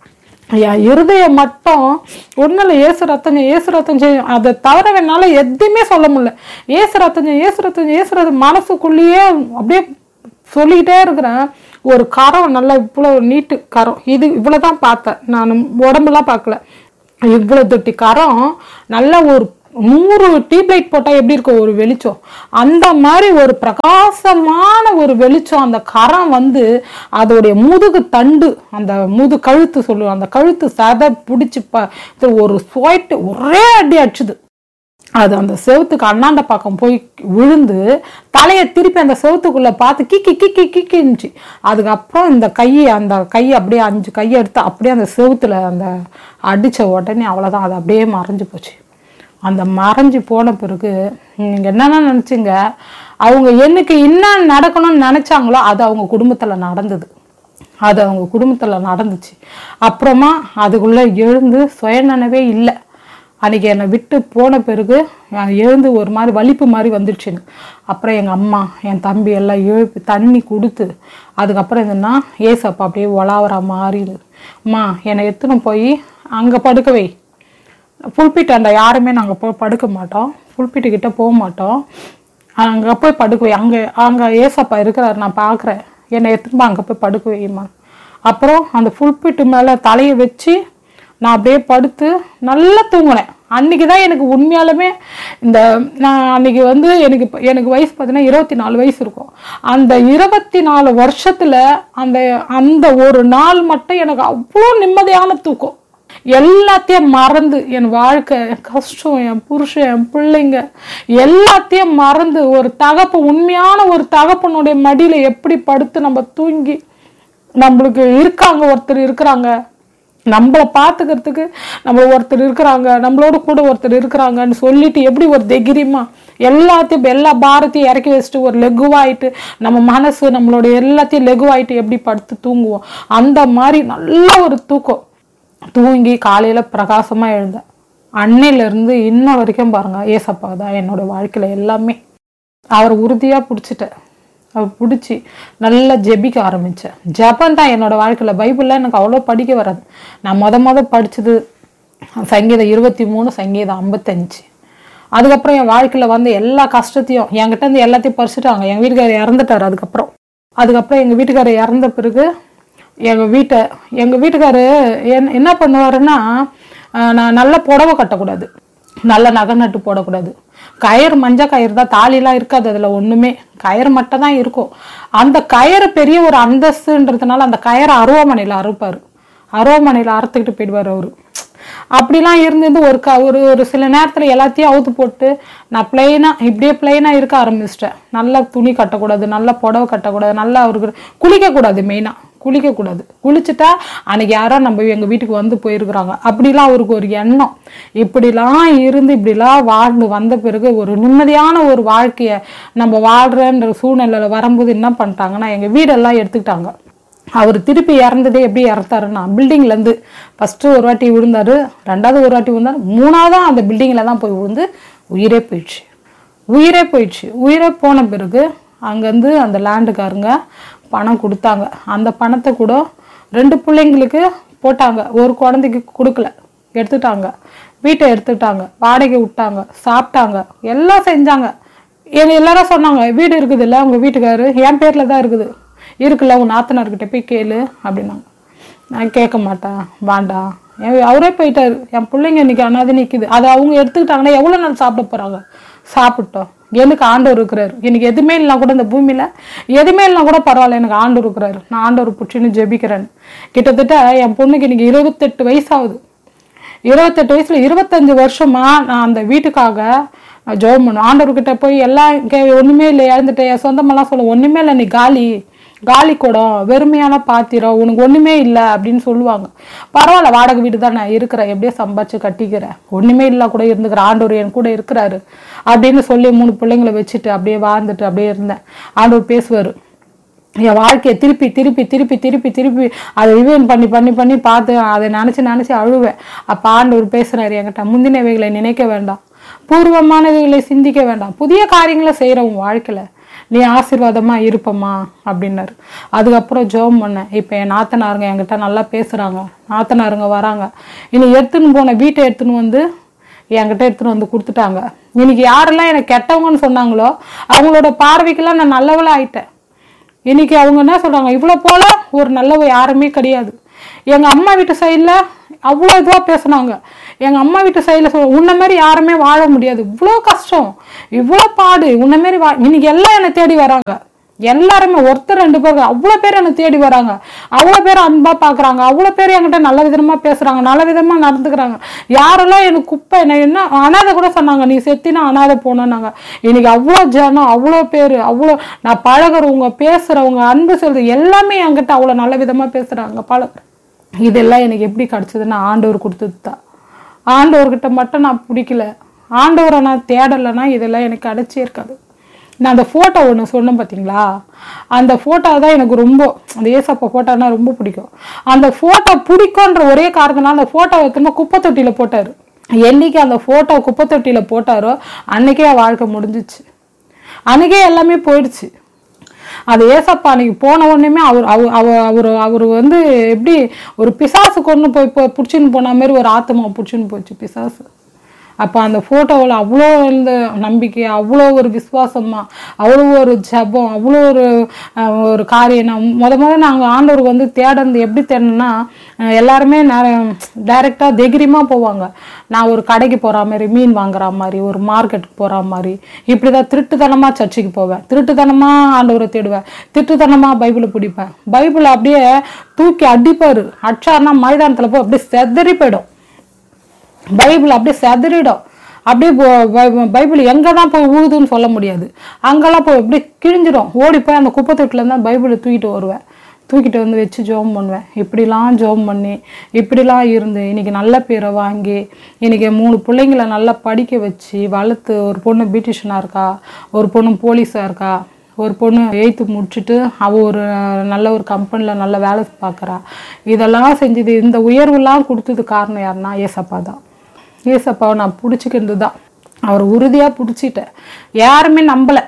என் இருதயம் மட்டும் ஒன்றும் இல்லை, ஏசு ரத்தம் ஏசு ரத்தம் செய்யும். அதை தவிர என்னால் எதுவுமே சொல்ல முடியல. ஏசு ரத்தம் ஏசு ரத்தம் ஏசு ரத்தம் மனசுக்குள்ளேயே அப்படியே சொல்லிக்கிட்டே இருக்கிறேன். ஒரு கரம் நல்லா இவ்வளோ நீட்டு கரம், இது இவ்வளோ தான் பார்த்தேன், நான் உடம்புலாம் பார்க்கல. இவ்வளோ தொட்டி கரம், நல்ல ஒரு நூறு டியூப்லைட் போட்டால் எப்படி இருக்கும் ஒரு வெளிச்சம், அந்த மாதிரி ஒரு பிரகாசமான ஒரு வெளிச்சம். அந்த கரம் வந்து அதோடைய முதுகு தண்டு, அந்த முது கழுத்து சொல்லுவோம், அந்த கழுத்து சதை பிடிச்சி ப ஒரு ஸ்வைட்டு ஒரே அடி அடிச்சுது. அது அந்த செவத்துக்கு அண்ணாண்ட பக்கம் போய் விழுந்து தலையை திருப்பி அந்த செவத்துக்குள்ளே பார்த்து கிக்கி கிக்கி கிக்கிச்சு. அதுக்கப்புறம் இந்த கையை அந்த கையை அப்படியே அஞ்சு கையை எடுத்து அப்படியே அந்த செவத்துல அந்த அடித்த உடனே அவ்வளோதான், அது அப்படியே மறைஞ்சு போச்சு. அந்த மறைஞ்சி போன பிறகு நீங்கள் என்னென்ன நினச்சிங்க, அவங்க என்னைக்கு என்ன நடக்கணும்னு நினச்சாங்களோ அது அவங்க குடும்பத்தில் நடந்தது, அது அவங்க குடும்பத்தில் நடந்துச்சு. அப்புறமா அதுக்குள்ளே எழுந்து சுயநினைவே இல்லை. அன்றைக்கி என்னை விட்டு போன பிறகு எழுந்து ஒரு மாதிரி வலிப்பு மாதிரி வந்துடுச்சுன்னு. அப்புறம் எங்கள் அம்மா என் தம்பி எல்லாம் எழுப்பி தண்ணி கொடுத்து அதுக்கப்புறம் என்னன்னா ஏசப்பா அப்படியே ஒலாவரா மாறிடு, அம்மா என்னை எடுத்துன்னு போய் அங்கே படுக்க வை. புல்பிட்டாண்ட யாருமே நாங்கள் போய் படுக்க மாட்டோம், புல்பிட்டுக்கிட்ட போக மாட்டோம், அங்கே போய் படுக்க வை, அங்கே அங்கே ஏசப்பா இருக்கிறார் நான் பார்க்குறேன், என்னை எடுத்துன்னு அங்கே போய் படுக்க வைமா. அப்புறம் அந்த புல்பிட்டு மேலே தலையை வச்சு நான் அப்படியே படுத்து நல்லா தூங்கினேன். அன்றைக்கி தான் எனக்கு உண்மையாலுமே இந்த நான் அன்றைக்கி வந்து எனக்கு எனக்கு வயசு பார்த்தீங்கன்னா இருபத்தி நாலு வயசு இருக்கும். அந்த இருபத்தி நாலு வருஷத்தில் அந்த அந்த ஒரு நாள் மட்டும் எனக்கு அவ்வளோ நிம்மதியான தூக்கம். எல்லாத்தையும் மறந்து என் வாழ்க்கை, என் கஷ்டம், என் புருஷன், என் பிள்ளைங்க எல்லாத்தையும் மறந்து ஒரு தகப்பு, உண்மையான ஒரு தகப்பனுடைய மடியில எப்படி படுத்து நம்ம தூங்கி, நம்மளுக்கு இருக்காங்க ஒருத்தர் இருக்கிறாங்க, நம்மளை பார்த்துக்கிறதுக்கு நம்ம ஒருத்தர் இருக்கிறாங்க, நம்மளோட கூட ஒருத்தர் இருக்கிறாங்கன்னு சொல்லிட்டு எப்படி ஒரு தைரியமா எல்லாத்தையும் எல்லா பாரத்தையும் இறக்கி வச்சுட்டு ஒரு லெகுவாயிட்டு நம்ம மனசு நம்மளோட எல்லாத்தையும் லெகுவாயிட்டு எப்படி படுத்து தூங்குவோம், அந்த மாதிரி நல்ல ஒரு தூக்கம் தூங்கி காலையில பிரகாசமா எழுந்தேன். அன்னையிலேருந்து இன்ன வரைக்கும் பாருங்க, ஏசப்பா தான் என்னோட வாழ்க்கையில எல்லாமே. அவர் உறுதியா பிடிச்சிட்டேன். அவர் பிடிச்சி நல்லா ஜெபிக்க ஆரம்பித்தேன். ஜபம் தான் என்னோட வாழ்க்கையில். பைபிளில் எனக்கு அவ்வளோ படிக்க வராது. நான் மொத மொதல் படித்தது சங்கீதம் இருபத்தி மூணு சங்கீதம் ஐம்பத்தஞ்சு. அதுக்கப்புறம் என் வாழ்க்கையில் வந்து எல்லா கஷ்டத்தையும் என்கிட்ட இருந்து எல்லாத்தையும் பறிச்சுட்டாங்க. எங்கள் வீட்டுக்காரர் இறந்துட்டார். அதுக்கப்புறம் அதுக்கப்புறம் எங்கள் வீட்டுக்காரர் இறந்த பிறகு எங்கள் வீட்டை எங்கள் வீட்டுக்காரர் என் என்ன பண்ணுவாருன்னா, நான் நல்ல புடவை கட்டக்கூடாது, நல்ல நகை நட்டு போடக்கூடாது, கயிறு மஞ்சள் கயிறு தான், தாலிலாம் இருக்காது, அதில் ஒன்றுமே கயிறு மட்டும் தான் இருக்கும். அந்த கயிறு பெரிய ஒரு அந்தஸ்துன்றதுனால அந்த கயிறை அருவாமனையில் அறுப்பார். அருவாமனையில் அறுத்துக்கிட்டு போயிடுவார் அவரு. அப்படிலாம் இருந்து ஒரு க ஒரு ஒரு சில நேரத்தில் எல்லாத்தையும் அவுத்து போட்டு நான் பிளெயினாக இப்படியே பிளெயினாக இருக்க ஆரம்பிச்சிட்டேன். நல்லா துணி கட்டக்கூடாது, நல்லா புடவை கட்டக்கூடாது, நல்லா அவருக்கு குளிக்கக்கூடாது, மெயினாக குளிக்கக்கூடாது. குளிச்சுட்டா அன்னைக்கு யாரோ நம்ம எங்கள் வீட்டுக்கு வந்து போயிருக்கிறாங்க அப்படிலாம் அவருக்கு ஒரு எண்ணம். இப்படிலாம் இருந்து இப்படிலாம் வாழ்ந்து வந்த பிறகு ஒரு நிம்மதியான ஒரு வாழ்க்கையை நம்ம வாழ்கிறன்ற சூழ்நிலையில் வரும்போது என்ன பண்ணிட்டாங்கன்னா, எங்கள் வீடெல்லாம் எடுத்துக்கிட்டாங்க. அவர் திருப்பி இறந்ததே எப்படி இறத்தாருன்னா, பில்டிங்லேருந்து ஃபஸ்ட்டு ஒரு வாட்டி விழுந்தார், ரெண்டாவது ஒரு வாட்டி விழுந்தார், மூணாவதான் அந்த பில்டிங்கில் தான் போய் விழுந்து உயிரே போயிடுச்சு. உயிரே போயிடுச்சு உயிரே போன பிறகு அங்கேருந்து அந்த லேண்டுக்காரங்க பணம் கொடுத்தாங்க. அந்த பணத்தை கூட ரெண்டு பிள்ளைங்களுக்கு போட்டாங்க, ஒரு குழந்தைக்கு கொடுக்கல, எடுத்துட்டாங்க. வீட்டை எடுத்துட்டாங்க, வாடகை விட்டாங்க, சாப்பிட்டாங்க, எல்லாம் செஞ்சாங்க. என்ன எல்லாரும் சொன்னாங்க, வீடு இருக்குது இல்லை உங்கள் வீட்டுக்காரு, என் பேரில் தான் இருக்குது, இருக்குல்ல உன் நாத்தனார்கிட்ட போய் கேளு அப்படின்னாங்க. நான் கேட்க மாட்டேன், வேண்டாம், அவரே போயிட்டாரு, என் பிள்ளைங்க இன்னைக்கு அனாதை நிற்குது, அதை அவங்க எடுத்துக்கிட்டாங்கன்னா எவ்வளோ நாள் சாப்பிட போகிறாங்க, சாப்பிட்டோம். எனக்கு ஆண்டவர் இருக்கிறாரு. எனக்கு எதுவுமே இல்லைனா கூட இந்த பூமியில் எதுவுமே இல்லைனா கூட பரவாயில்ல, எனக்கு ஆண்டவர் இருக்கிறாரு, நான் ஆண்டவர் பிடிச்சின்னு ஜெபிக்கிறேன். கிட்டத்தட்ட என் பொண்ணுக்கு இன்னைக்கு இருபத்தெட்டு வயசாகுது. இருபத்தெட்டு வயசுல இருபத்தஞ்சு வருஷமா நான் அந்த வீட்டுக்காக ஜெபம் பண்ணுவேன். ஆண்டவர்கிட்ட போய் எல்லாம் கே ஒன்றுமே இல்லை, இழந்துட்டேன், என் சொந்தமெல்லாம் சொல்ல ஒன்றுமே இல்லை, நீ காலி காலி கூடம், வெறுமையான பாத்திரம், உனக்கு ஒன்றுமே இல்லை அப்படின்னு சொல்லுவாங்க. பரவாயில்ல, வாடகை வீடு தான் நான் இருக்கிறேன், எப்படியோ சம்பாதிச்சு கட்டிக்கிறேன், ஒன்றுமே இல்லை கூட இருந்துக்கிறேன், ஆண்டவர் என் கூட இருக்கிறாரு அப்படின்னு சொல்லி மூணு பிள்ளைங்களை வச்சுட்டு அப்படியே வாழ்ந்துட்டு அப்படியே இருந்தேன். ஆண்டவர் பேசுவார். என் வாழ்க்கையை திருப்பி திருப்பி திருப்பி திருப்பி திருப்பி அதை ரிவைன் பண்ணி பண்ணி பண்ணி பார்த்து அதை நினச்சி நினச்சி அழுவேன். அப்போ ஆண்டவர் பேசுகிறாரு என்கிட்ட, முந்தினவைகளை நினைக்க வேண்டாம், பூர்வமானவைகளை சிந்திக்க வேண்டாம், புதிய காரியங்களை செய்கிற உன் வாழ்க்கையில் நீ ஆசீர்வாதமா இருப்பமா அப்படின்னாரு. அதுக்கப்புறம் ஜெபம் பண்ணேன். இப்போ என் நாத்தனாருங்க என்கிட்ட நல்லா பேசுகிறாங்க, நாத்தனாருங்க வராங்க. இனி எடுத்துன்னு போன வீட்டை எடுத்துன்னு வந்து என்கிட்ட எடுத்துன்னு வந்து கொடுத்துட்டாங்க. இன்னைக்கு யாரெல்லாம் எனக்கு கெட்டவங்கன்னு சொன்னாங்களோ அவங்களோட பார்வைக்கெல்லாம் நான் நல்லவளா ஆயிட்டேன். இன்னைக்கு அவங்க என்ன சொல்றாங்க, இவ்வளோ போல ஒரு நல்லவ யாருமே கிடையாது. எங்கள் அம்மா வீட்டு சைடில் அவ்வளோ இதுவாக பேசுனாங்க. எங்கள் அம்மா வீட்டு சைடில் சொல்ல, உன்ன மாதிரி யாருமே வாழ முடியாது, இவ்வளோ கஷ்டம், இவ்வளோ பாடு, உன்ன மாதிரி வா இன்னைக்கு எல்லாம் என்னை தேடி வராங்க. எல்லாருமே ஒருத்தர் ரெண்டு பேர் அவ்வளோ பேர் என்னை தேடி வராங்க, அவ்வளோ பேர் அன்பாக பார்க்குறாங்க, அவ்வளோ பேர் என்கிட்ட நல்ல விதமாக பேசுகிறாங்க, நல்ல விதமாக நடந்துக்கிறாங்க. யாரெல்லாம் எனக்கு குப்பை என்ன என்ன அனாதை கூட சொன்னாங்க, நீ செத்தினா அனாதை போனோன்னாங்க. இன்னைக்கு அவ்வளோ ஜனம், அவ்வளோ பேர், அவ்வளோ நான் பழகிறவங்க, பேசுகிறவங்க, அன்பு சொல்கிறது எல்லாமே என்கிட்ட அவ்வளோ நல்ல விதமாக பேசுகிறாங்க, பழகிற. இதெல்லாம் எனக்கு எப்படி கிடச்சதுன்னா ஆண்டவர் கொடுத்தது தான். ஆண்டவர்கிட்ட மட்டும் நான் பிடிக்கல, ஆண்டவரை நான் தேடலைன்னா இதெல்லாம் எனக்கு கிடைச்சே இருக்காது. நான் அந்த ஃபோட்டோ ஒன்று சொன்னேன் பார்த்தீங்களா, அந்த ஃபோட்டோ தான் எனக்கு ரொம்ப, அந்த ஏசப்பா ஃபோட்டோனா ரொம்ப பிடிக்கும். அந்த ஃபோட்டோ பிடிக்குன்ற ஒரே காரணத்தினால அந்த ஃபோட்டோ வைக்கணுமா குப்பை தொட்டியில் போட்டார். என்னைக்கு அந்த ஃபோட்டோ குப்பை தொட்டியில் போட்டாரோ அன்னைக்கே என் வாழ்க்கை முடிஞ்சிச்சு, அன்னைக்கே எல்லாமே போயிடுச்சு. அது ஏசப்பா அன்னைக்கு போன உடனேமே அவர் அவர் அவர் அவர் வந்து எப்படி ஒரு பிசாசு கொண்டு போய் பிடிச்சின்னு போன மாதிரி ஒரு ஆத்மா பிடிச்சின்னு போச்சு பிசாசு. அப்போ அந்த ஃபோட்டோவில் அவ்வளோ இந்த நம்பிக்கை, அவ்வளோ ஒரு விசுவாசமாக, அவ்வளோ ஒரு ஜபம், அவ்வளோ ஒரு ஒரு காரியம். நான் முத முத நாங்கள் ஆண்டவருக்கு வந்து தேடுறது எப்படி தேடணும்னா, எல்லாருமே டைரெக்டாக தைரியமாக போவாங்க. நான் ஒரு கடைக்கு போகிற மாதிரி, மீன் வாங்குற மாதிரி, ஒரு மார்க்கெட்டுக்கு போகிற மாதிரி, இப்படி தான் திருட்டுத்தனமாக சர்ச்சுக்கு போவேன், திருட்டுத்தனமாக ஆண்டவரை தேடுவேன், திருட்டுத்தனமாக பைபிளை பிடிப்பேன். பைபிளை அப்படியே தூக்கி அடிப்பார். அடிச்சாருன்னா மைதானத்தில் போய் அப்படியே செதறி போயிடும். பைபிள் அப்படியே செதறிடும். அப்படியே பைபிள் எங்கே தான் போய் ஊதுன்னு சொல்ல முடியாது. அங்கெல்லாம் போய் அப்படியே கிழிஞ்சிடும். ஓடி போய் அந்த குப்பை தொட்டிலேருந்து தான் பைபிளை தூக்கிட்டு வருவேன். தூக்கிட்டு வந்து வச்சு ஜோம் பண்ணுவேன். இப்படிலாம் ஜோம் பண்ணி இப்படிலாம் இருந்து இன்றைக்கி நல்ல பேரை வாங்கி இன்றைக்கி மூணு பிள்ளைங்களை நல்லா படிக்க வச்சு வளர்த்து, ஒரு பொண்ணு பியூட்டிஷனாக இருக்கா, ஒரு பொண்ணு போலீஸாக இருக்கா, ஒரு பொண்ணு எயித்து முடிச்சுட்டு அவள் ஒரு நல்ல ஒரு கம்பெனியில் நல்ல வேலை பார்க்குறா. இதெல்லாம் செஞ்சது, இந்த உயர்வுலாம் கொடுத்தது காரணம் யாருன்னா ஏசப்பா தான். ஏசப்பாவை நான் பிடிச்சிக்கிறது தான். அவர் உறுதியாக பிடிச்சிட்டேன். யாருமே நம்பலை.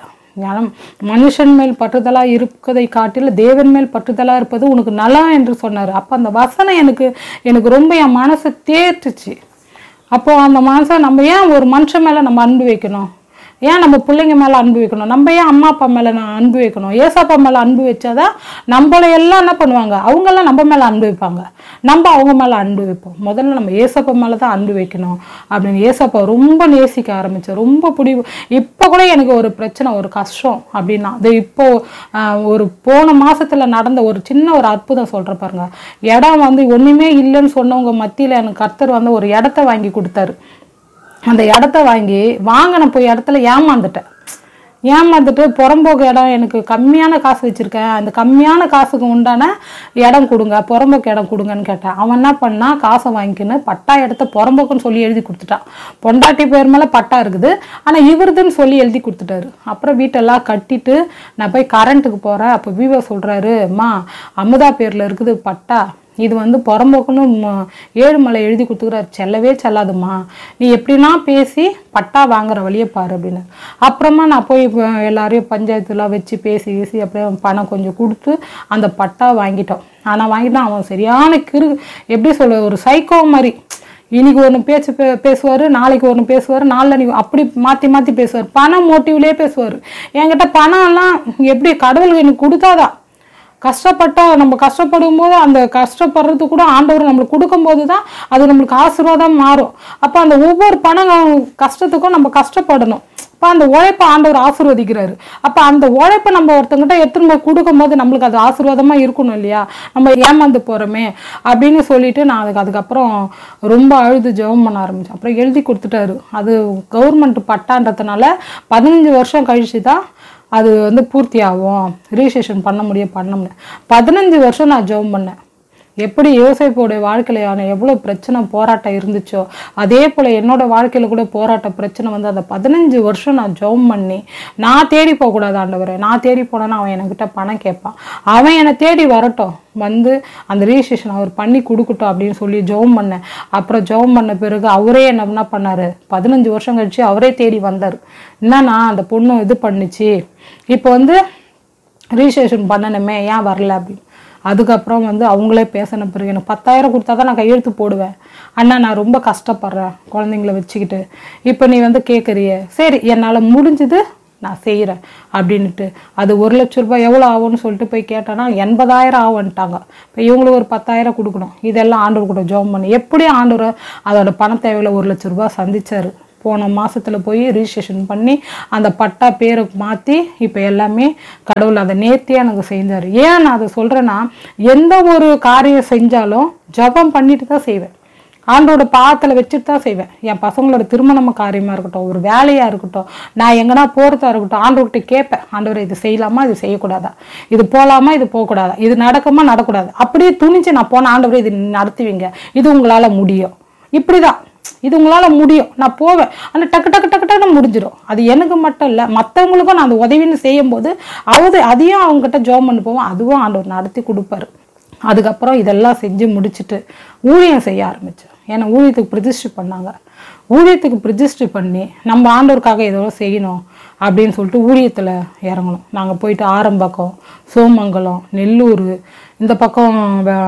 மனுஷன் மேல் பற்றுதலாக இருப்பதை காட்டில தேவன் மேல் பற்றுதலாக இருப்பது உனக்கு நலம் என்று சொன்னார். அப்போ அந்த வசனம் எனக்கு எனக்கு ரொம்ப என் மனசை தேர்த்துச்சு. அப்போது அந்த மனசை நம்ம ஏன் ஒரு மனுஷன் மேலே நம்ம அன்பு வைக்கணும்? ஏன் நம்ம பிள்ளைங்க மேலே அன்பு வைக்கணும்? நம்ம ஏன் அம்மா அப்பா மேலே நான் அன்பு வைக்கணும்? ஏசப்பா மேலே அன்பு வச்சாதான் நம்மளை எல்லாம் என்ன பண்ணுவாங்க, அவங்கெல்லாம் நம்ம மேலே அன்பு வைப்பாங்க, நம்ம அவங்க மேலே அன்பு வைப்போம். முதல்ல நம்ம ஏசப்பா மேலே தான் அன்பு வைக்கணும் அப்படின்னு ஏசப்பா ரொம்ப நேசிக்க ஆரம்பித்தேன். ரொம்ப பிடி. இப்போ கூட எனக்கு ஒரு பிரச்சனை, ஒரு கஷ்டம் அப்படின்னா அது இப்போ ஒரு போன மாதத்தில் நடந்த ஒரு சின்ன ஒரு அற்புதம் சொல்கிற பாருங்க. இடம் வந்து ஒன்றுமே இல்லைன்னு சொன்னவங்க மத்தியில் எனக்கு கர்த்தர் வந்து ஒரு இடத்த வாங்கி கொடுத்தாரு. அந்த இடத்த வாங்கி வாங்கின போய் இடத்துல ஏமாந்துட்டேன். ஏமாந்துட்டு புறம்போக்கு இடம், எனக்கு கம்மியான காசு வச்சுருக்கேன், அந்த கம்மியான காசுக்கு உண்டான இடம் கொடுங்க, புறம்போக்கு இடம் கொடுங்கன்னு கேட்டேன். அவன் என்ன பண்ணா, காசை வாங்கிக்கின்னு பட்டா இடத்த புறம்போக்குன்னு சொல்லி எழுதி கொடுத்துட்டான். பொண்டாட்டி பேர் மேலே பட்டா இருக்குது, ஆனால் இவருதுன்னு சொல்லி எழுதி கொடுத்துட்டாரு. அப்புறம் வீட்டெல்லாம் கட்டிட்டு நான் போய் கரண்ட்டுக்கு போகிறேன். அப்போ வீவோ சொல்கிறாரு, அம்மா அமுதா பேரில் இருக்குது பட்டா, இது வந்து புறம்போக்குன்னு ஏழுமலை எழுதி கொடுத்துக்கிறாரு, செல்லவே செல்லாதுமா, நீ எப்படின்னா பேசி பட்டா வாங்குற வழியை பாரு அப்படின்னு. அப்புறமா நான் போய் எல்லாரையும் பஞ்சாயத்துலாம் வச்சு பேசி பேசி அப்படியே பணம் கொஞ்சம் கொடுத்து அந்த பட்டா வாங்கிட்டோம். ஆனால் வாங்கிட்டான் அவன் சரியான கிரு, எப்படி சொல்ல, ஒரு சைக்கோ மாதிரி. இன்னைக்கு ஒன்று பேச்சு பே பேசுவார் நாளைக்கு ஒன்று பேசுவார், நாளில் அப்படி மாற்றி மாற்றி பேசுவார். பணம் மோட்டிவ்லேயே பேசுவார். என்கிட்ட பணம்லாம் எப்படி கடவுள் எனக்கு கொடுத்தாதான். கஷ்டப்பட்டா நம்ம கஷ்டப்படும் போது அந்த கஷ்டப்படுறது கூட ஆண்டவர் நம்மளுக்கு கொடுக்கும்போது தான் அது நம்மளுக்கு ஆசீர்வாதம் மாறும். அப்போ அந்த ஒவ்வொரு பணம் கஷ்டத்துக்கும் நம்ம கஷ்டப்படணும். அப்போ அந்த உழைப்பை ஆண்டவர் ஆசீர்வதிக்கிறாரு. அப்போ அந்த உழைப்பை நம்ம ஒருத்தங்கிட்ட எடுத்துன்னு போய் கொடுக்கும்போது நம்மளுக்கு அது ஆசீர்வாதமாக இருக்கணும் இல்லையா? நம்ம ஏமாந்து போகிறோமே அப்படின்னு சொல்லிட்டு நான் அதுக்கு அதுக்கப்புறம் ரொம்ப அழுது ஜெபம் பண்ண ஆரம்பித்தேன். அப்புறம் எழுதி கொடுத்துட்டாரு. அது கவர்மெண்ட் பட்டான்றதுனால பதினஞ்சு வருஷம் கழிச்சு தான் அது வந்து பூர்த்தி ஆகும், ரிஜிஸ்ட்ரேஷன் பண்ண முடியும் பண்ண முடியும். பதினஞ்சு வருஷம் நான் ஜெபம் பண்ணேன். எப்படி யோசேப்போடைய வாழ்க்கையிலான எவ்வளோ பிரச்சனை போராட்டம் இருந்துச்சோ அதே போல் என்னோடய வாழ்க்கையில் கூட போராட்ட பிரச்சனை வந்து அந்த பதினஞ்சு வருஷம் நான் ஜெபம் பண்ணி, நான் தேடி போகக்கூடாது ஆண்டவரே, நான் தேடி போனேன்னா அவன் என்கிட்ட பணம் கேட்பான், அவன் என்னை தேடி வரட்டும், வந்து அந்த ரிஜிஸ்ட்ரேஷன் அவர் பண்ணி கொடுக்கட்டும் அப்படின்னு சொல்லி ஜெபம் பண்ணேன். அப்புறம் ஜெபம் பண்ண பிறகு அவரே என்ன என்ன பண்ணார், பதினஞ்சு வருஷம் கழிச்சு அவரே தேடி வந்தார். என்னன்னா அந்த பொண்ணு இது பண்ணிச்சு, இப்போ வந்து ரிஜிஸ்ட்ரேஷன் பண்ணணுமே, ஏன் வரல அப்படின்னு. அதுக்கப்புறம் வந்து அவங்களே பேசின பிறகு எனக்கு பத்தாயிரம் கொடுத்தா தான் நான் கையெழுத்து போடுவேன். அண்ணா நான் ரொம்ப கஷ்டப்படுறேன் குழந்தைங்கள வச்சுக்கிட்டு, இப்போ நீ வந்து கேட்குறிய, சரி என்னால் முடிஞ்சது நான் செய்கிறேன் அப்படின்ட்டு. அது ஒரு லட்ச ரூபாய் எவ்வளோ ஆகும்னு சொல்லிட்டு போய் கேட்டேன்னா எண்பதாயிரம் ஆகுன்ட்டாங்க. இப்போ இவங்களுக்கு ஒரு பத்தாயிரம் கொடுக்கணும். இதெல்லாம் ஆண்டவர் கூட ஜெபம் பண்ணி எப்படி ஆண்டவர் அதோட பண தேவையில் ஒரு லட்ச ரூபாய் சந்திச்சார். போன மாதத்தில் போய் ரிஜிஸ்ட்ரேஷன் பண்ணி அந்த பட்டா பேரை மாற்றி இப்போ எல்லாமே கடவுள் அதை நேர்த்தியாக எனக்கு செஞ்சார். ஏன் நான் அதை சொல்கிறேன்னா, எந்த ஒரு காரியம் செஞ்சாலும் ஜெபம் பண்ணிட்டு தான் செய்வேன், ஆண்டோட பாதத்தில் வச்சுட்டு தான் செய்வேன். என் பசங்களோட திருமண காரியமாக இருக்கட்டும், ஒரு வேலையாக இருக்கட்டும், நான் எங்கன்னா போகிறதா இருக்கட்டும், ஆண்டவர்கிட்ட கேட்பேன், ஆண்டவர் இது செய்யலாமா, இது செய்யக்கூடாதா, இது போகலாமா, இது போகக்கூடாதா, இது நடக்குமா நடக்கூடாது, அப்படியே துணிச்சு நான் போன ஆண்டவரை இது நடத்துவீங்க, இது உங்களால் முடியும், இப்படி தான் இது உங்களால் முடியும், நான் போவேன். ஆனால் டக்கு டக்கு டக்கு டக்குன்னு முடிஞ்சிடும். அது எனக்கு மட்டும் இல்லை, மற்றவங்களுக்கும் நான் அந்த உதவின்னு செய்யும் போது அவது அதையும் அவங்ககிட்ட ஜெபம் பண்ணி போவோம், அதுவும் ஆண்டவர் நடத்தி கொடுப்பாரு. அதுக்கப்புறம் இதெல்லாம் செஞ்சு முடிச்சுட்டு ஊழியம் செய்ய ஆரம்பித்தேன். ஏன்னா ஊழியத்துக்கு பிரதிஷ்டை பண்ணாங்க. ஊழியத்துக்கு பிரதிஷ்டை பண்ணி நம்ம ஆண்டவருக்காக ஏதோ செய்யணும் அப்படின்னு சொல்லிட்டு ஊழியத்தில் இறங்கணும். நாங்கள் போயிட்டு ஆரம்பக்கம், சோமங்கலம், நெல்லூர், இந்த பக்கம்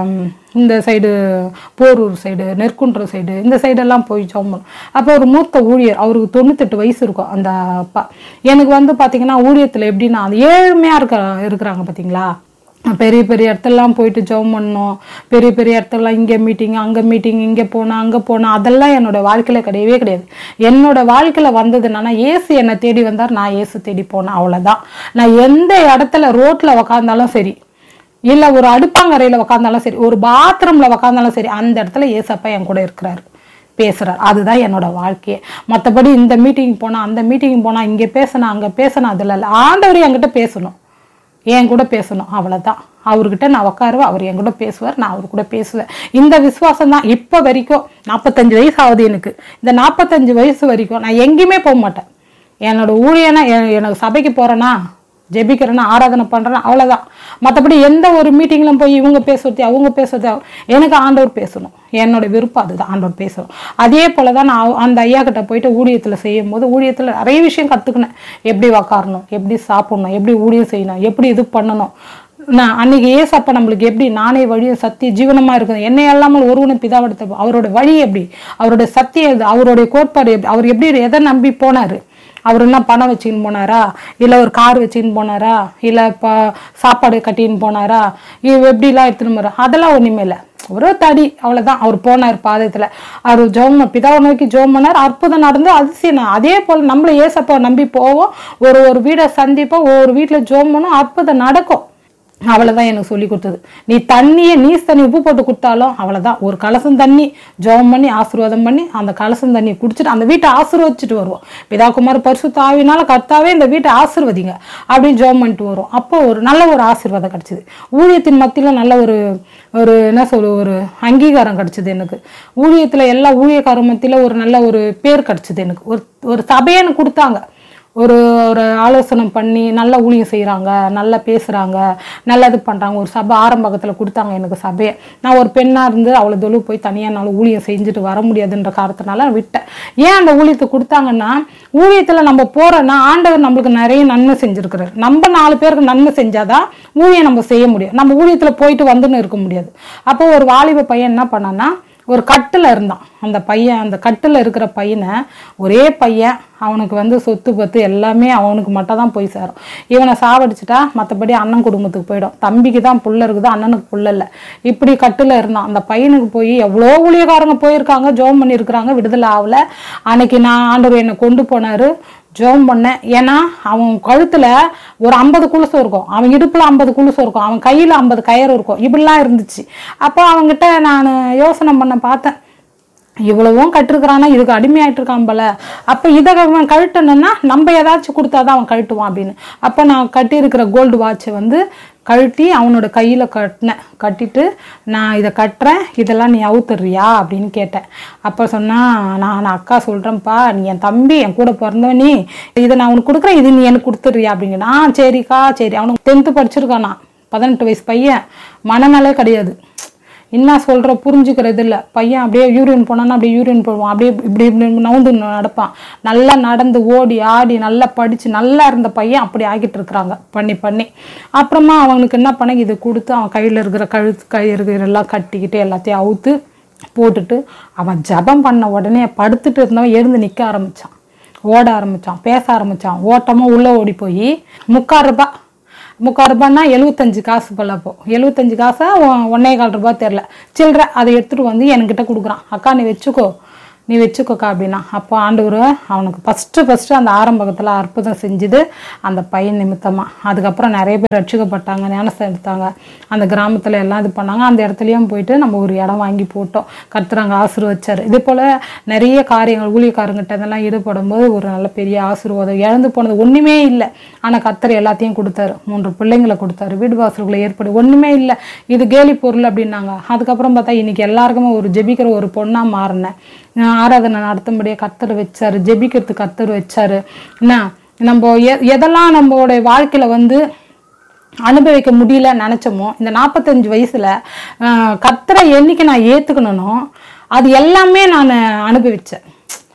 இந்த side Porur side, Nerkundram side, இந்த சைடெல்லாம் போய் சோம்பணும். அப்போ ஒரு மூத்த ஊழியர், அவருக்கு தொண்ணூத்தெட்டு வயசு இருக்கும் அந்த அப்பா. எனக்கு வந்து பார்த்திங்கன்னா ஊழியத்தில் எப்படின்னா அது ஏழ்மையாக இருக்க இருக்கிறாங்க பார்த்தீங்களா, பெரிய பெரிய இடத்துலலாம் போயிட்டு ஜெபம் பண்ணோம், பெரிய பெரிய இடத்துலலாம் இங்கே மீட்டிங் அங்கே மீட்டிங், இங்கே போனோம் அங்கே போனோம், அதெல்லாம் என்னோட வாழ்க்கையில் கிடையவே கிடையாது. என்னோட வாழ்க்கையில் வந்தது என்னன்னா, ஏசு என்னை தேடி வந்தார், நான் ஏசு தேடி போனேன், அவ்வளோதான். நான் எந்த இடத்துல ரோட்டில் உக்காந்தாலும் சரி, இல்லை ஒரு அடுப்பாங்கரையில் உக்காந்தாலும் சரி, ஒரு பாத்ரூமில் உக்காந்தாலும் சரி, அந்த இடத்துல ஏசப்பா என் கூட இருக்கிறாரு, பேசுகிறார். அதுதான் என்னோட வாழ்க்கையே. மற்றபடி இந்த மீட்டிங் போனால் அந்த மீட்டிங் போனால் இங்கே பேசினா அங்கே பேசினா அதில் இல்லை. ஆண்டவர் என்கிட்ட பேசணும், என் கூட பேசணும், அவ்வளோதான். அவர்கிட்ட நான் உட்காருவேன், அவர் என் கூட பேசுவார், நான் அவர் கூட பேசுவேன். இந்த விசுவாசம் தான் இப்போ வரைக்கும். நாற்பத்தஞ்சு வயசு ஆகுது எனக்கு. இந்த நாற்பத்தஞ்சு வயசு வரைக்கும் நான் எங்கேயுமே போக மாட்டேன். என்னோட ஊழியனா எனக்கு சபைக்கு போகிறேன்னா, ஜெபிக்கிறேன்னா, ஆராதனை பண்ணுறேன்னா, அவ்வளோதான். மற்றபடி எந்த ஒரு மீட்டிங்லையும் போய் இவங்க பேசுறது அவங்க பேசுறது, எனக்கு ஆண்டவர் பேசணும், என்னோட விருப்பம் அதுதான், ஆண்டவர் பேசணும். அதே போல தான் நான் அந்த ஐயா கிட்ட போயிட்டு ஊழியத்தில் செய்யும் போது ஊழியத்தில் நிறைய விஷயம் கற்றுக்கினேன். எப்படி உக்காரணும், எப்படி சாப்பிடணும், எப்படி ஊழியம் செய்யணும், எப்படி இது பண்ணணும். நான் அன்னைக்கு ஏசப்பா நம்மளுக்கு எப்படி நானே வழியை சத்திய ஜீவனமாக இருக்குது, என்னை இல்லாமல் ஒருவனை பிதாவெடுத்த அவரோட வழி எப்படி, அவருடைய சத்தியம் எது, அவருடைய கோட்பாடு எப்படி, அவர் எப்படி எதை நம்பி போனார், அவர் என்ன பணம் வச்சுன்னு போனாரா, இல்லை ஒரு கார் வச்சுன்னு போனாரா, இல்லை இப்போ சாப்பாடு கட்டின்னு போனாரா, இவ் எப்படிலாம் எடுத்துன்னு போகிறார், அதெல்லாம் ஒன்றுமே இல்லை. ஒரு தடி, அவ்வளோதான். அவர் போனார் பாதத்தில், அவர் ஜோம் பிதாவை நோக்கி ஜோம் பண்ணார், அற்புதம் நடந்து அதிசயம். அதே போல் நம்மளை ஏசப்பா நம்பி போவோம், ஒரு ஒரு வீடை சந்திப்போம், ஒவ்வொரு வீட்டில் ஜோம் பண்ணோம், அற்புதம் நடக்கும். அவ்வளோதான் எனக்கு சொல்லி கொடுத்தது. நீ தண்ணியை நீஸ் தண்ணி உப்பு போட்டு கொடுத்தாலும் அவ்வளோதான், ஒரு கலசம் தண்ணி ஜெபம் பண்ணி ஆசீர்வாதம் பண்ணி அந்த கலசம் தண்ணி குடிச்சிட்டு அந்த வீட்டை ஆசீர்வதிச்சுட்டு வருவோம். பிதாகுமார் பரிசுத்த ஆவியினால கர்த்தாவே இந்த வீட்டை ஆசீர்வதிங்க அப்படின்னு ஜெபம் பண்ணிட்டு வரும். அப்போ ஒரு நல்ல ஒரு ஆசீர்வாதம் கிடச்சிது. ஊழியத்தின் மத்தியில் நல்ல ஒரு ஒரு என்ன சொல்ல ஒரு அங்கீகாரம் கிடச்சிது எனக்கு. ஊழியத்தில் எல்லா ஊழியக்கார மத்தியில் ஒரு நல்ல ஒரு பேர் கிடச்சிது எனக்கு. ஒரு ஒரு சபையை எனக்கு கொடுத்தாங்க. ஒரு ஒரு ஆலோசனை பண்ணி நல்லா ஊழியம் செய்கிறாங்க, நல்லா பேசுகிறாங்க, நல்லா இது பண்ணுறாங்க. ஒரு சபை ஆரம்பத்தில் கொடுத்தாங்க எனக்கு சபையை. நான் ஒரு பெண்ணாக இருந்து அவ்வளோ தொழில் போய் தனியாக நாள் ஊழியம் செஞ்சுட்டு வர முடியாதுன்ற காரணத்தினால விட்டேன். ஏன் அந்த ஊழியத்தை கொடுத்தாங்கன்னா, ஊழியத்தில் நம்ம போகிறோன்னா ஆண்டவர் நம்மளுக்கு நிறைய நன்மை செஞ்சுருக்கிறார். நம்ம நாலு பேருக்கு நன்மை செஞ்சாதான் ஊழியம் நம்ம செய்ய முடியும். நம்ம ஊழியத்தில் போயிட்டு வந்துன்னு இருக்க முடியாது. அப்போ ஒரு வாலிப பையன் என்ன பண்ணான்னா, ஒரு கட்டில் இருந்தான். அந்த பையன் அந்த கட்டில் இருக்கிற பையனை, ஒரே பையன், அவனுக்கு வந்து சொத்து பத்து எல்லாமே அவனுக்கு மட்டும் தான் போய் சேரும். இவனை சாவடிச்சுட்டா மற்றபடி அண்ணன் குடும்பத்துக்கு போயிடும். தம்பிக்கு தான் புள்ள இருக்குது, அண்ணனுக்கு புள்ள இல்லை. இப்படி கட்டில் இருந்தான். அந்த பையனுக்கு போய் எவ்வளோ ஊழியக்காரங்க போயிருக்காங்க, ஜெபம் பண்ணியிருக்கிறாங்க, விடுதலை ஆகலை. அன்னைக்கு நான் ஆண்டவர் என்னை கொண்டு போனார், ஜெபம் பண்ணேன். ஏன்னா அவன் கழுத்தில் ஒரு ஐம்பது குலுசம் இருக்கும், அவன் இடுப்பில் ஐம்பது குலுசம் இருக்கும், அவன் கையில் ஐம்பது கயிறு இருக்கும், இப்படிலாம் இருந்துச்சு. அப்போ அவங்ககிட்ட நான் யோசனை பண்ண பார்த்தேன், இவ்வளவும் கட்டிருக்கிறானா, இதுக்கு அடிமையாயிட்டு இருக்கான் போல. அப்போ இதை அவன் கழட்டணுன்னா நம்ம ஏதாச்சும் கொடுத்தாதான் அவன் கழட்டுவான் அப்படின்னு. அப்போ நான் கட்டியிருக்கிற கோல்டு வாட்சை வந்து கழட்டி அவனோட கையில் கட்டினேன். கட்டிட்டு நான் இதை கட்டுறேன், இதெல்லாம் நீ அவுத்துறியா அப்படின்னு கேட்டேன். அப்போ சொன்னால், நான் நான் அக்கா சொல்கிறேன்ப்பா, நீ என் தம்பி, என் கூட பிறந்தவன், நீ இதை நான் உனக்கு கொடுக்குறேன், இது நீ எனக்கு கொடுத்துட்றியா அப்படிங்கன்னா, ஆ சரிக்கா சரி. அவனுக்கு டென்த்து படிச்சிருக்கானா, பதினெட்டு வயசு பையன், மனநலே கிடையாது. என்ன சொல்கிற புரிஞ்சுக்கிறது இல்லை. பையன் அப்படியே யூரின் போனான்னா அப்படியே யூரின் போடுவான், அப்படியே இப்படி இப்படி நவுந்து நடப்பான். நல்லா நடந்து ஓடி ஆடி நல்லா படித்து நல்லா இருந்த பையன் அப்படி ஆகிட்டு இருக்கிறாங்க பண்ணி பண்ணி. அப்புறமா அவனுக்கு என்ன பண்ண, இது கொடுத்து அவன் கையில் இருக்கிற கழுத்து கயிறு எல்லாம் கட்டிக்கிட்டு எல்லாத்தையும் அவுத்து போட்டுட்டு அவன் ஜபம் பண்ண உடனே படுத்துட்டு இருந்தவன் எழுந்து நிற்க ஆரம்பித்தான், ஓட ஆரம்பித்தான், பேச ஆரம்பித்தான். ஓட்டமாக உள்ளே ஓடி போய் முக்கால் ரூபாய் முக்கால் ரூபான்னா எழுபத்தஞ்சு காசு போல. அப்போ எழுபத்தஞ்சு காசா ஒன்னே கால் ரூபாய் தெரில சில்லற, அதை எடுத்துகிட்டு வந்து என்கிட்ட கொடுக்குறான். அக்கா நீ வச்சுக்கோ, நீ வச்சுக்கோக்கா அப்படின்னா. அப்போ ஆண்டவர் அவனுக்கு ஃபஸ்ட்டு ஃபஸ்ட்டு அந்த ஆரம்பத்தில் அற்புதம் செஞ்சுது அந்த பையன் நிமித்தமாக. அதுக்கப்புறம் நிறைய பேர் ரட்சிக்கப்பட்டாங்க, ஞானஸ்தானம் எடுத்தாங்க. அந்த கிராமத்தில் எல்லாம் இது பண்ணாங்க. அந்த இடத்துலையும் போயிட்டு நம்ம ஒரு இடம் வாங்கி போட்டோம், கர்த்தராங்க ஆசீர்வதிச்சார். இதே போல் நிறைய காரியங்கள் ஊழியக்காரங்கிட்ட இதெல்லாம் ஈடுபடும் போது ஒரு நல்ல பெரிய ஆசீர்வாதம். இழந்து போனது ஒன்றுமே இல்லை, ஆனால் கர்த்தர் எல்லாத்தையும் கொடுத்தாரு. மூன்று பிள்ளைங்களை கொடுத்தாரு, வீடு வாசல்களை ஏற்படு, ஒன்றுமே இல்லை, இது கேலி பொருள் அப்படின்னாங்க. அதுக்கப்புறம் பார்த்தா இன்றைக்கி எல்லாருக்குமே ஒரு ஜெபிக்கிற ஒரு பொண்ணாக மாறினேன். ஆராதனை நடத்தும்படியாக கர்த்தர் வச்சாரு, ஜெபிக்கிறதுக்கு கர்த்தர் வச்சாரு. என்ன நம்ம எ எதெல்லாம் நம்மளுடைய வாழ்க்கையில் வந்து அனுபவிக்க முடியல நினச்சோமோ, இந்த நாற்பத்தஞ்சு வயசில் கர்த்தரை என்னைக்கு நான் ஏற்றுக்கணும், அது எல்லாமே நான் அனுபவித்தேன்.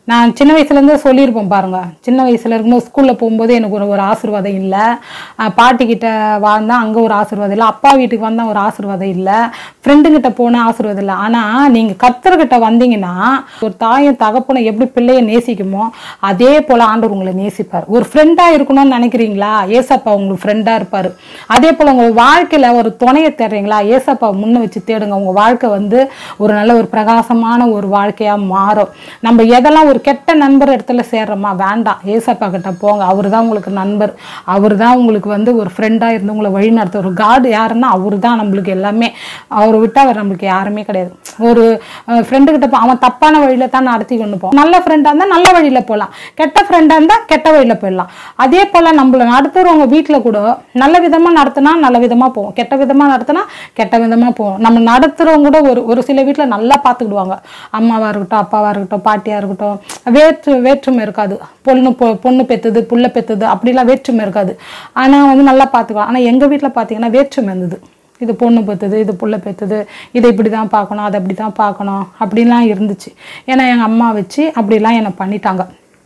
நான் சின்ன வயசுலேருந்து சொல்லியிருப்பேன் பாருங்கள். சின்ன வயசில் இருக்கும்போது ஸ்கூலில் போகும்போது எனக்கு ஒரு ஒரு ஆசீர்வாதம் இல்லை, பாட்டிக்கிட்ட வாழ்ந்தால் அங்கே ஒரு ஆசீர்வாதம் இல்லை, அப்பா வீட்டுக்கு வந்தால் ஒரு ஆசீர்வாதம் இல்லை, ஃப்ரெண்டுங்கிட்ட போனால் ஆசீர்வாதம் இல்லை. ஆனால் நீங்கள் கர்த்தர்கிட்ட வந்தீங்கன்னா ஒரு தாயும் தகப்பனை எப்படி பிள்ளையை நேசிக்குமோ அதே போல் ஆண்டவர் உங்களை நேசிப்பார். ஒரு ஃப்ரெண்டாக இருக்கணும்னு நினைக்கிறீங்களா, ஏசப்பா உங்களுக்கு ஃப்ரெண்டாக இருப்பார். அதே போல் உங்கள் வாழ்க்கையில் ஒரு துணையை தேடுறீங்களா, ஏசப்பா முன்ன வச்சு தேடுங்க. உங்கள் வாழ்க்கை வந்து ஒரு நல்ல ஒரு பிரகாசமான ஒரு வாழ்க்கையாக மாறும். நம்ம எதெல்லாம் ஒரு கெட்ட நண்பர் இடத்துல சேர்றோமா, வேண்டாம், ஏசப்பா கிட்ட போங்க. அவர் தான் உங்களுக்கு நண்பர், அவர் தான் உங்களுக்கு வந்து ஒரு ஃப்ரெண்டாக இருந்து உங்களை வழி நடத்த ஒரு காடு. யாருன்னா அவர் தான் நம்மளுக்கு எல்லாமே. அவரை விட்டு அவர் நம்மளுக்கு யாருமே கிடையாது. ஒரு ஃப்ரெண்டுக்கிட்ட அவன் தப்பான வழியில் தான் நடத்தி கொண்டு போவோம். நல்ல ஃப்ரெண்டாக இருந்தால் நல்ல வழியில் போகலாம், கெட்ட ஃப்ரெண்டாக இருந்தால் கெட்ட வழியில் போயிடலாம். அதே போல் நம்மளை நடத்துகிறவங்க வீட்டில் கூட நல்ல விதமாக நடத்தினா நல்ல விதமாக போவோம், கெட்ட விதமாக நடத்தினா கெட்ட விதமாக போவோம். நம்ம நடத்துகிறவங்க கூட ஒரு ஒரு சில வீட்டில் நல்லா பார்த்துக்கிடுவாங்க. அம்மாவாக இருக்கட்டும், அப்பாவாக இருக்கட்டும், பாட்டியாக இருக்கட்டும், வேற்று வேற்றுமை இருக்காது. பொண்ணு பொ பொண்ணு பெற்றுது புள்ள பெற்றுது அப்படிலாம் வேற்றுமை இருக்காது. ஆனால் வந்து நல்லா பார்த்துக்கலாம். ஆனால் எங்கள் வீட்டில் பார்த்தீங்கன்னா வேற்றுமை இருந்தது. இது பொண்ணு பெற்றுது, இது புள்ள பெற்றுது, இதை இப்படி தான் பார்க்கணும், அதை அப்படி தான் பார்க்கணும் அப்படின்லாம் இருந்துச்சு. ஏன்னா எங்கள் அம்மா வச்சு அப்படிலாம் என்னை பண்ணிட்டாங்க.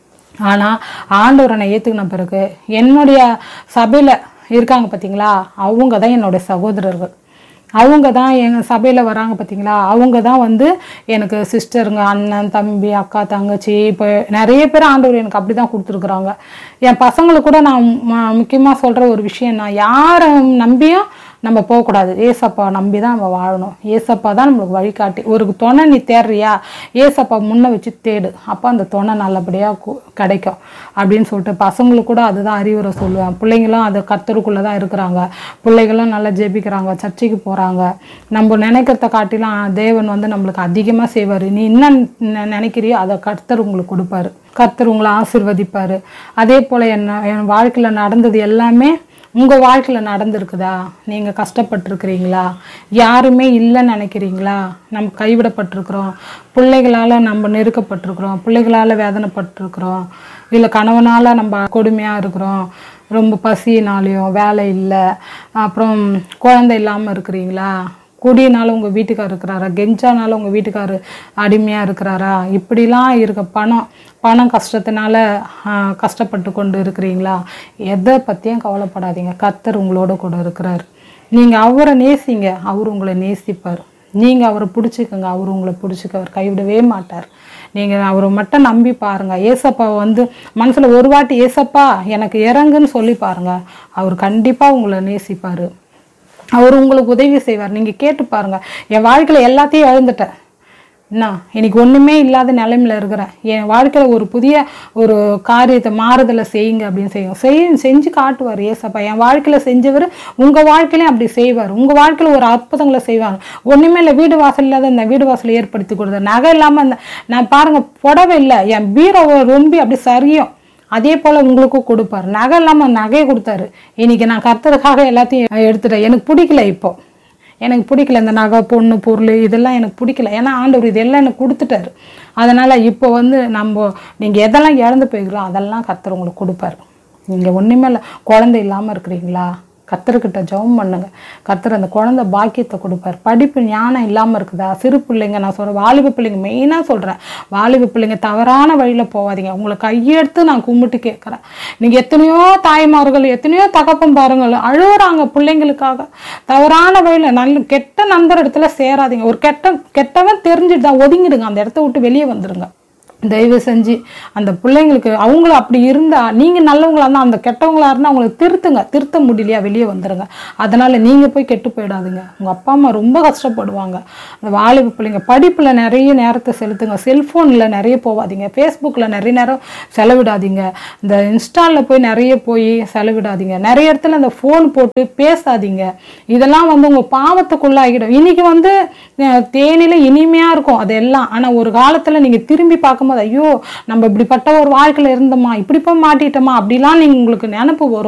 ஆனால் ஆண்டவரை நான் ஏற்றுக்கின பிறகு என்னுடைய சபையில் இருக்காங்க பார்த்தீங்களா, அவங்க தான் என்னுடைய சகோதரர்கள். அவங்க தான் எங்கள் சபையில் வராங்க பார்த்தீங்களா, அவங்க தான் வந்து எனக்கு சிஸ்டருங்க, அண்ணன் தம்பி அக்கா தங்கச்சி. இப்போ நிறைய பேர் ஆண்டவர் எனக்கு அப்படி தான் கொடுத்துருக்குறாங்க. என் பசங்களுக்கு கூட நான் முக்கியமாக சொல்கிற ஒரு விஷயம், நான் யாரை நம்பியும் நம்ம போகக்கூடாது, ஏசப்பா நம்பி தான் நம்ம வாழணும். ஏசப்பா தான் நம்மளுக்கு வழிகாட்டி. ஒரு துணை நீ தேடுறியா, ஏசப்பா முன்ன வச்சு தேடு, அப்போ அந்த துணை நல்லபடியாக கிடைக்கும் அப்படின்னு சொல்லிட்டு பசங்களுக்கு கூட அதுதான் அறிவுரை சொல்லுவேன். பிள்ளைங்களும் அது கர்த்தருக்குள்ளே தான் இருக்கிறாங்க, பிள்ளைகளும் நல்லா ஜெபிக்கிறாங்க, சர்ச்சைக்கு போகிறாங்க. நம்ம நினைக்கிறத காட்டிலாம் தேவன் வந்து நம்மளுக்கு அதிகமாக செய்வார். நீ என்ன நினைக்கிறியோ அதை கர்த்தர் உங்களுக்கு கொடுப்பாரு, கர்த்தர் உங்களை ஆசீர்வதிப்பார். அதே போல் என்ன என் வாழ்க்கையில் நடந்தது எல்லாமே உங்கள் வாழ்க்கையில் நடந்திருக்குதா, நீங்கள் கஷ்டப்பட்டுருக்கிறீங்களா, யாருமே இல்லைன்னு நினைக்கிறீங்களா, நம்ம கைவிடப்பட்டிருக்கிறோம், பிள்ளைகளால் நம்ம நெருக்கப்பட்டிருக்கிறோம், பிள்ளைகளால் வேதனைப்பட்டிருக்கிறோம், இல்லை கணவனால் நம்ம கொடுமையாக இருக்கிறோம், ரொம்ப பசினாலையும் வேலை இல்லை, அப்புறம் குழந்தை இல்லாமல் இருக்கிறீங்களா, குடினால உங்கள் வீட்டுக்கார் இருக்கிறாரா, கெஞ்சானால உங்கள் வீட்டுக்கார் அடிமையாக இருக்கிறாரா, இப்படிலாம் இருக்க பணம் பணம் கஷ்டத்தினால கஷ்டப்பட்டு கொண்டு இருக்கிறீங்களா, எதை பற்றியும் கவலைப்படாதீங்க. கர்த்தர் உங்களோட கூட இருக்கிறார். நீங்கள் அவரை நேசிங்க, அவர் உங்களை நேசிப்பார். நீங்கள் அவரை பிடிச்சிக்கோங்க, அவர் உங்களை பிடிச்சிக்க, அவர் கைவிடவே மாட்டார். நீங்கள் அவரை மட்டும் நம்பி பாருங்கள். ஏசப்பா வந்து மனசில் ஒரு வாட்டி ஏசப்பா எனக்கு இறங்குன்னு சொல்லி பாருங்கள், அவர் கண்டிப்பாக உங்களை நேசிப்பார், அவர் உங்களுக்கு உதவி செய்வார். நீங்கள் கேட்டு பாருங்கள். என் வாழ்க்கையில் எல்லாத்தையும் இழந்துட்டேன், என்ன இன்னைக்கு ஒன்றுமே இல்லாத நிலைமையில் இருக்கிறேன், என் வாழ்க்கையில் ஒரு புதிய ஒரு காரியத்தை மாறுதலை செய்யுங்க அப்படின்னு செய்யும் செய் செஞ்சு காட்டுவார் ஏசப்பா. என் வாழ்க்கையில் செஞ்சவர் உங்கள் வாழ்க்கையிலையும் அப்படி செய்வார். உங்கள் வாழ்க்கையில் ஒரு அற்புதங்களை செய்வாங்க. ஒன்றுமே இல்லை, வீடு வாசல் இல்லாத இந்த வீடு வாசலை ஏற்படுத்தி கொடுத்தார். நகை இல்லாமல் அந்த நான் பாருங்கள் புடவை இல்லை, என் பீரோவை ரொம்ப அப்படி சரியும், அதே போல் உங்களுக்கும் கொடுப்பார். நகை இல்லாமல் நகையை கொடுத்தாரு. இன்னைக்கு நான் கர்த்தருக்காக எல்லாத்தையும் எடுத்துட்டேன். எனக்கு பிடிக்கல, இப்போ எனக்கு பிடிக்கல இந்த நகை பொண்ணு பொருள் இதெல்லாம் எனக்கு பிடிக்கல. ஏன்னா ஆண்டவர் இதெல்லாம் எனக்கு கொடுத்துட்டாரு. அதனால் இப்போ வந்து நம்ம நீங்கள் எதெல்லாம் இழந்து போய்க்கிறோம் அதெல்லாம் கர்த்தர் உங்களுக்கு கொடுப்பாரு. நீங்கள் ஒன்றுமே இல்லை, குழந்தை இல்லாமல் இருக்கிறீங்களா, கர்த்தர்கிட்ட ஜெபம் பண்ணுங்க, கர்த்தர் அந்த குழந்தை பாக்கியத்தை கொடுப்பார். படிப்பு ஞானம் இல்லாமல் இருக்குதா, சிறு பிள்ளைங்க, நான் சொல்கிறேன் வாலிப பிள்ளைங்க மெயினாக சொல்கிறேன், வாலிப பிள்ளைங்க தவறான வழியில் போகாதீங்க. உங்களை கையெடுத்து நான் கும்பிட்டு கேட்குறேன். நீங்கள் எத்தனையோ தாய்மார்கள் எத்தனையோ தகப்பம் பாருங்கள் அழுகுறாங்க பிள்ளைங்களுக்காக. தவறான வழியில் நல்ல கெட்ட நண்பர் இடத்துல சேராதீங்க. ஒரு கெட்ட கெட்டவன் தெரிஞ்சுட்டு தான் ஒதுங்கிடுங்க, அந்த இடத்த விட்டு வெளியே வந்துடுங்க. தயவு செஞ்சு அந்த பிள்ளைங்களுக்கு அவங்களும் அப்படி இருந்தால் நீங்கள் நல்லவங்களா இருந்தால் அந்த கெட்டவங்களா இருந்தால் அவங்களுக்கு திருத்துங்க. திருத்த முடியலையா வெளியே வந்துடுங்க. அதனால் நீங்கள் போய் கெட்டு போயிடாதுங்க. உங்கள் அப்பா அம்மா ரொம்ப கஷ்டப்படுவாங்க. அந்த வாலிப பிள்ளைங்க படிப்பில் நிறைய நேரத்தை செலுத்துங்க. செல்ஃபோனில் நிறைய போகாதீங்க, ஃபேஸ்புக்கில் நிறைய நேரம் செலவிடாதீங்க, இந்த இன்ஸ்டாவில் போய் நிறைய போய் செலவிடாதீங்க, நிறைய இடத்துல அந்த ஃபோன் போட்டு பேசாதீங்க. இதெல்லாம் வந்து உங்கள் பாவத்துக்குள்ளாகிடும். இன்றைக்கி வந்து தேனில இனிமையாக இருக்கும் அதெல்லாம், ஆனால் ஒரு காலத்தில் நீங்கள் திரும்பி பார்க்கும்போது ஐயோ நம்ம இப்படிப்பட்ட ஒரு வாழ்க்கையில் இருந்தோமா, இப்படி போய் மாட்டிட்டோமா அப்படிலாம் நீங்கள் உங்களுக்கு நினப்பு வரும்.